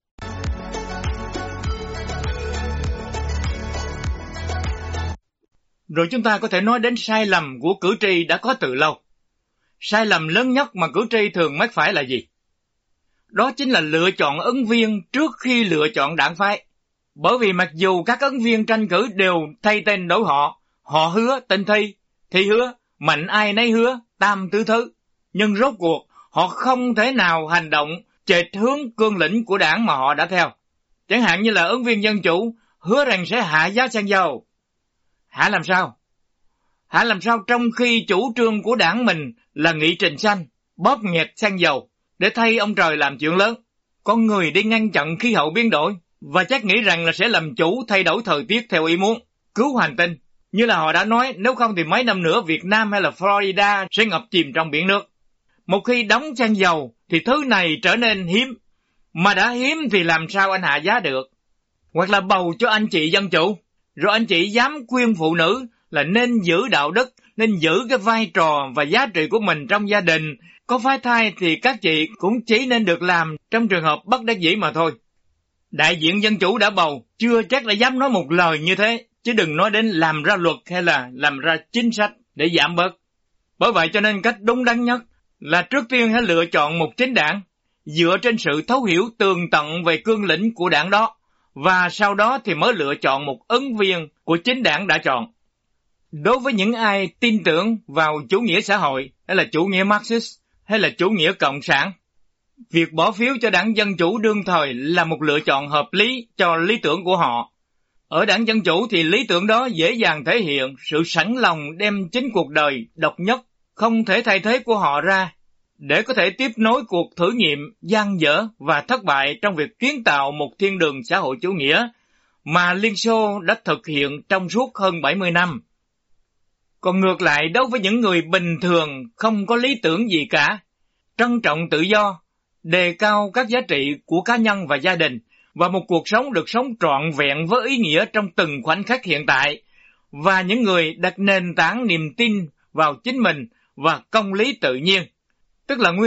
Rồi chúng ta có thể nói đến sai lầm của cử tri đã có từ lâu. Sai lầm lớn nhất mà cử tri thường mắc phải là gì? Đó chính là lựa chọn ứng viên trước khi lựa chọn đảng phái. Bởi vì mặc dù các ứng viên tranh cử đều thay tên đổi họ hứa tên thi hứa, mạnh ai nấy hứa, tam tứ thứ. Nhưng rốt cuộc, họ không thể nào hành động chệch hướng cương lĩnh của đảng mà họ đã theo. Chẳng hạn như là ứng viên Dân Chủ hứa rằng sẽ hạ giá xăng dầu. Hạ làm sao? Hạ làm sao trong khi chủ trương của đảng mình là nghị trình xanh, bóp nghẹt xăng dầu để thay ông trời làm chuyện lớn. Con người đi ngăn chặn khí hậu biến đổi và chắc nghĩ rằng là sẽ làm chủ thay đổi thời tiết theo ý muốn, cứu hành tinh. Như là họ đã nói, nếu không thì mấy năm nữa Việt Nam hay là Florida sẽ ngập chìm trong biển nước. Một khi đóng xăng dầu thì thứ này trở nên hiếm. Mà đã hiếm thì làm sao anh hạ giá được? Hoặc là bầu cho anh chị Dân Chủ, rồi anh chị dám khuyên phụ nữ là nên giữ đạo đức, nên giữ cái vai trò và giá trị của mình trong gia đình. Có phá thai thì các chị cũng chỉ nên được làm trong trường hợp bất đắc dĩ mà thôi. Đại diện Dân Chủ đã bầu, chưa chắc đã dám nói một lời như thế, chứ đừng nói đến làm ra luật hay là làm ra chính sách để giảm bớt. Bởi vậy cho nên cách đúng đắn nhất là trước tiên hãy lựa chọn một chính đảng dựa trên sự thấu hiểu tường tận về cương lĩnh của đảng đó, và sau đó thì mới lựa chọn một ứng viên của chính đảng đã chọn. Đối với những ai tin tưởng vào chủ nghĩa xã hội, hay là chủ nghĩa Marxist, hay là chủ nghĩa cộng sản, việc bỏ phiếu cho đảng Dân Chủ đương thời là một lựa chọn hợp lý cho lý tưởng của họ. Ở đảng Dân Chủ thì lý tưởng đó dễ dàng thể hiện sự sẵn lòng đem chính cuộc đời độc nhất, không thể thay thế của họ ra, để có thể tiếp nối cuộc thử nghiệm dang dở và thất bại trong việc kiến tạo một thiên đường xã hội chủ nghĩa mà Liên Xô đã thực hiện trong suốt hơn 70 năm. Còn ngược lại, đối với những người bình thường không có lý tưởng gì cả, trân trọng tự do, đề cao các giá trị của cá nhân và gia đình, và một cuộc sống được sống trọn vẹn với ý nghĩa trong từng khoảnh khắc hiện tại, và những người đặt nền tảng niềm tin vào chính mình và công lý tự nhiên, tức là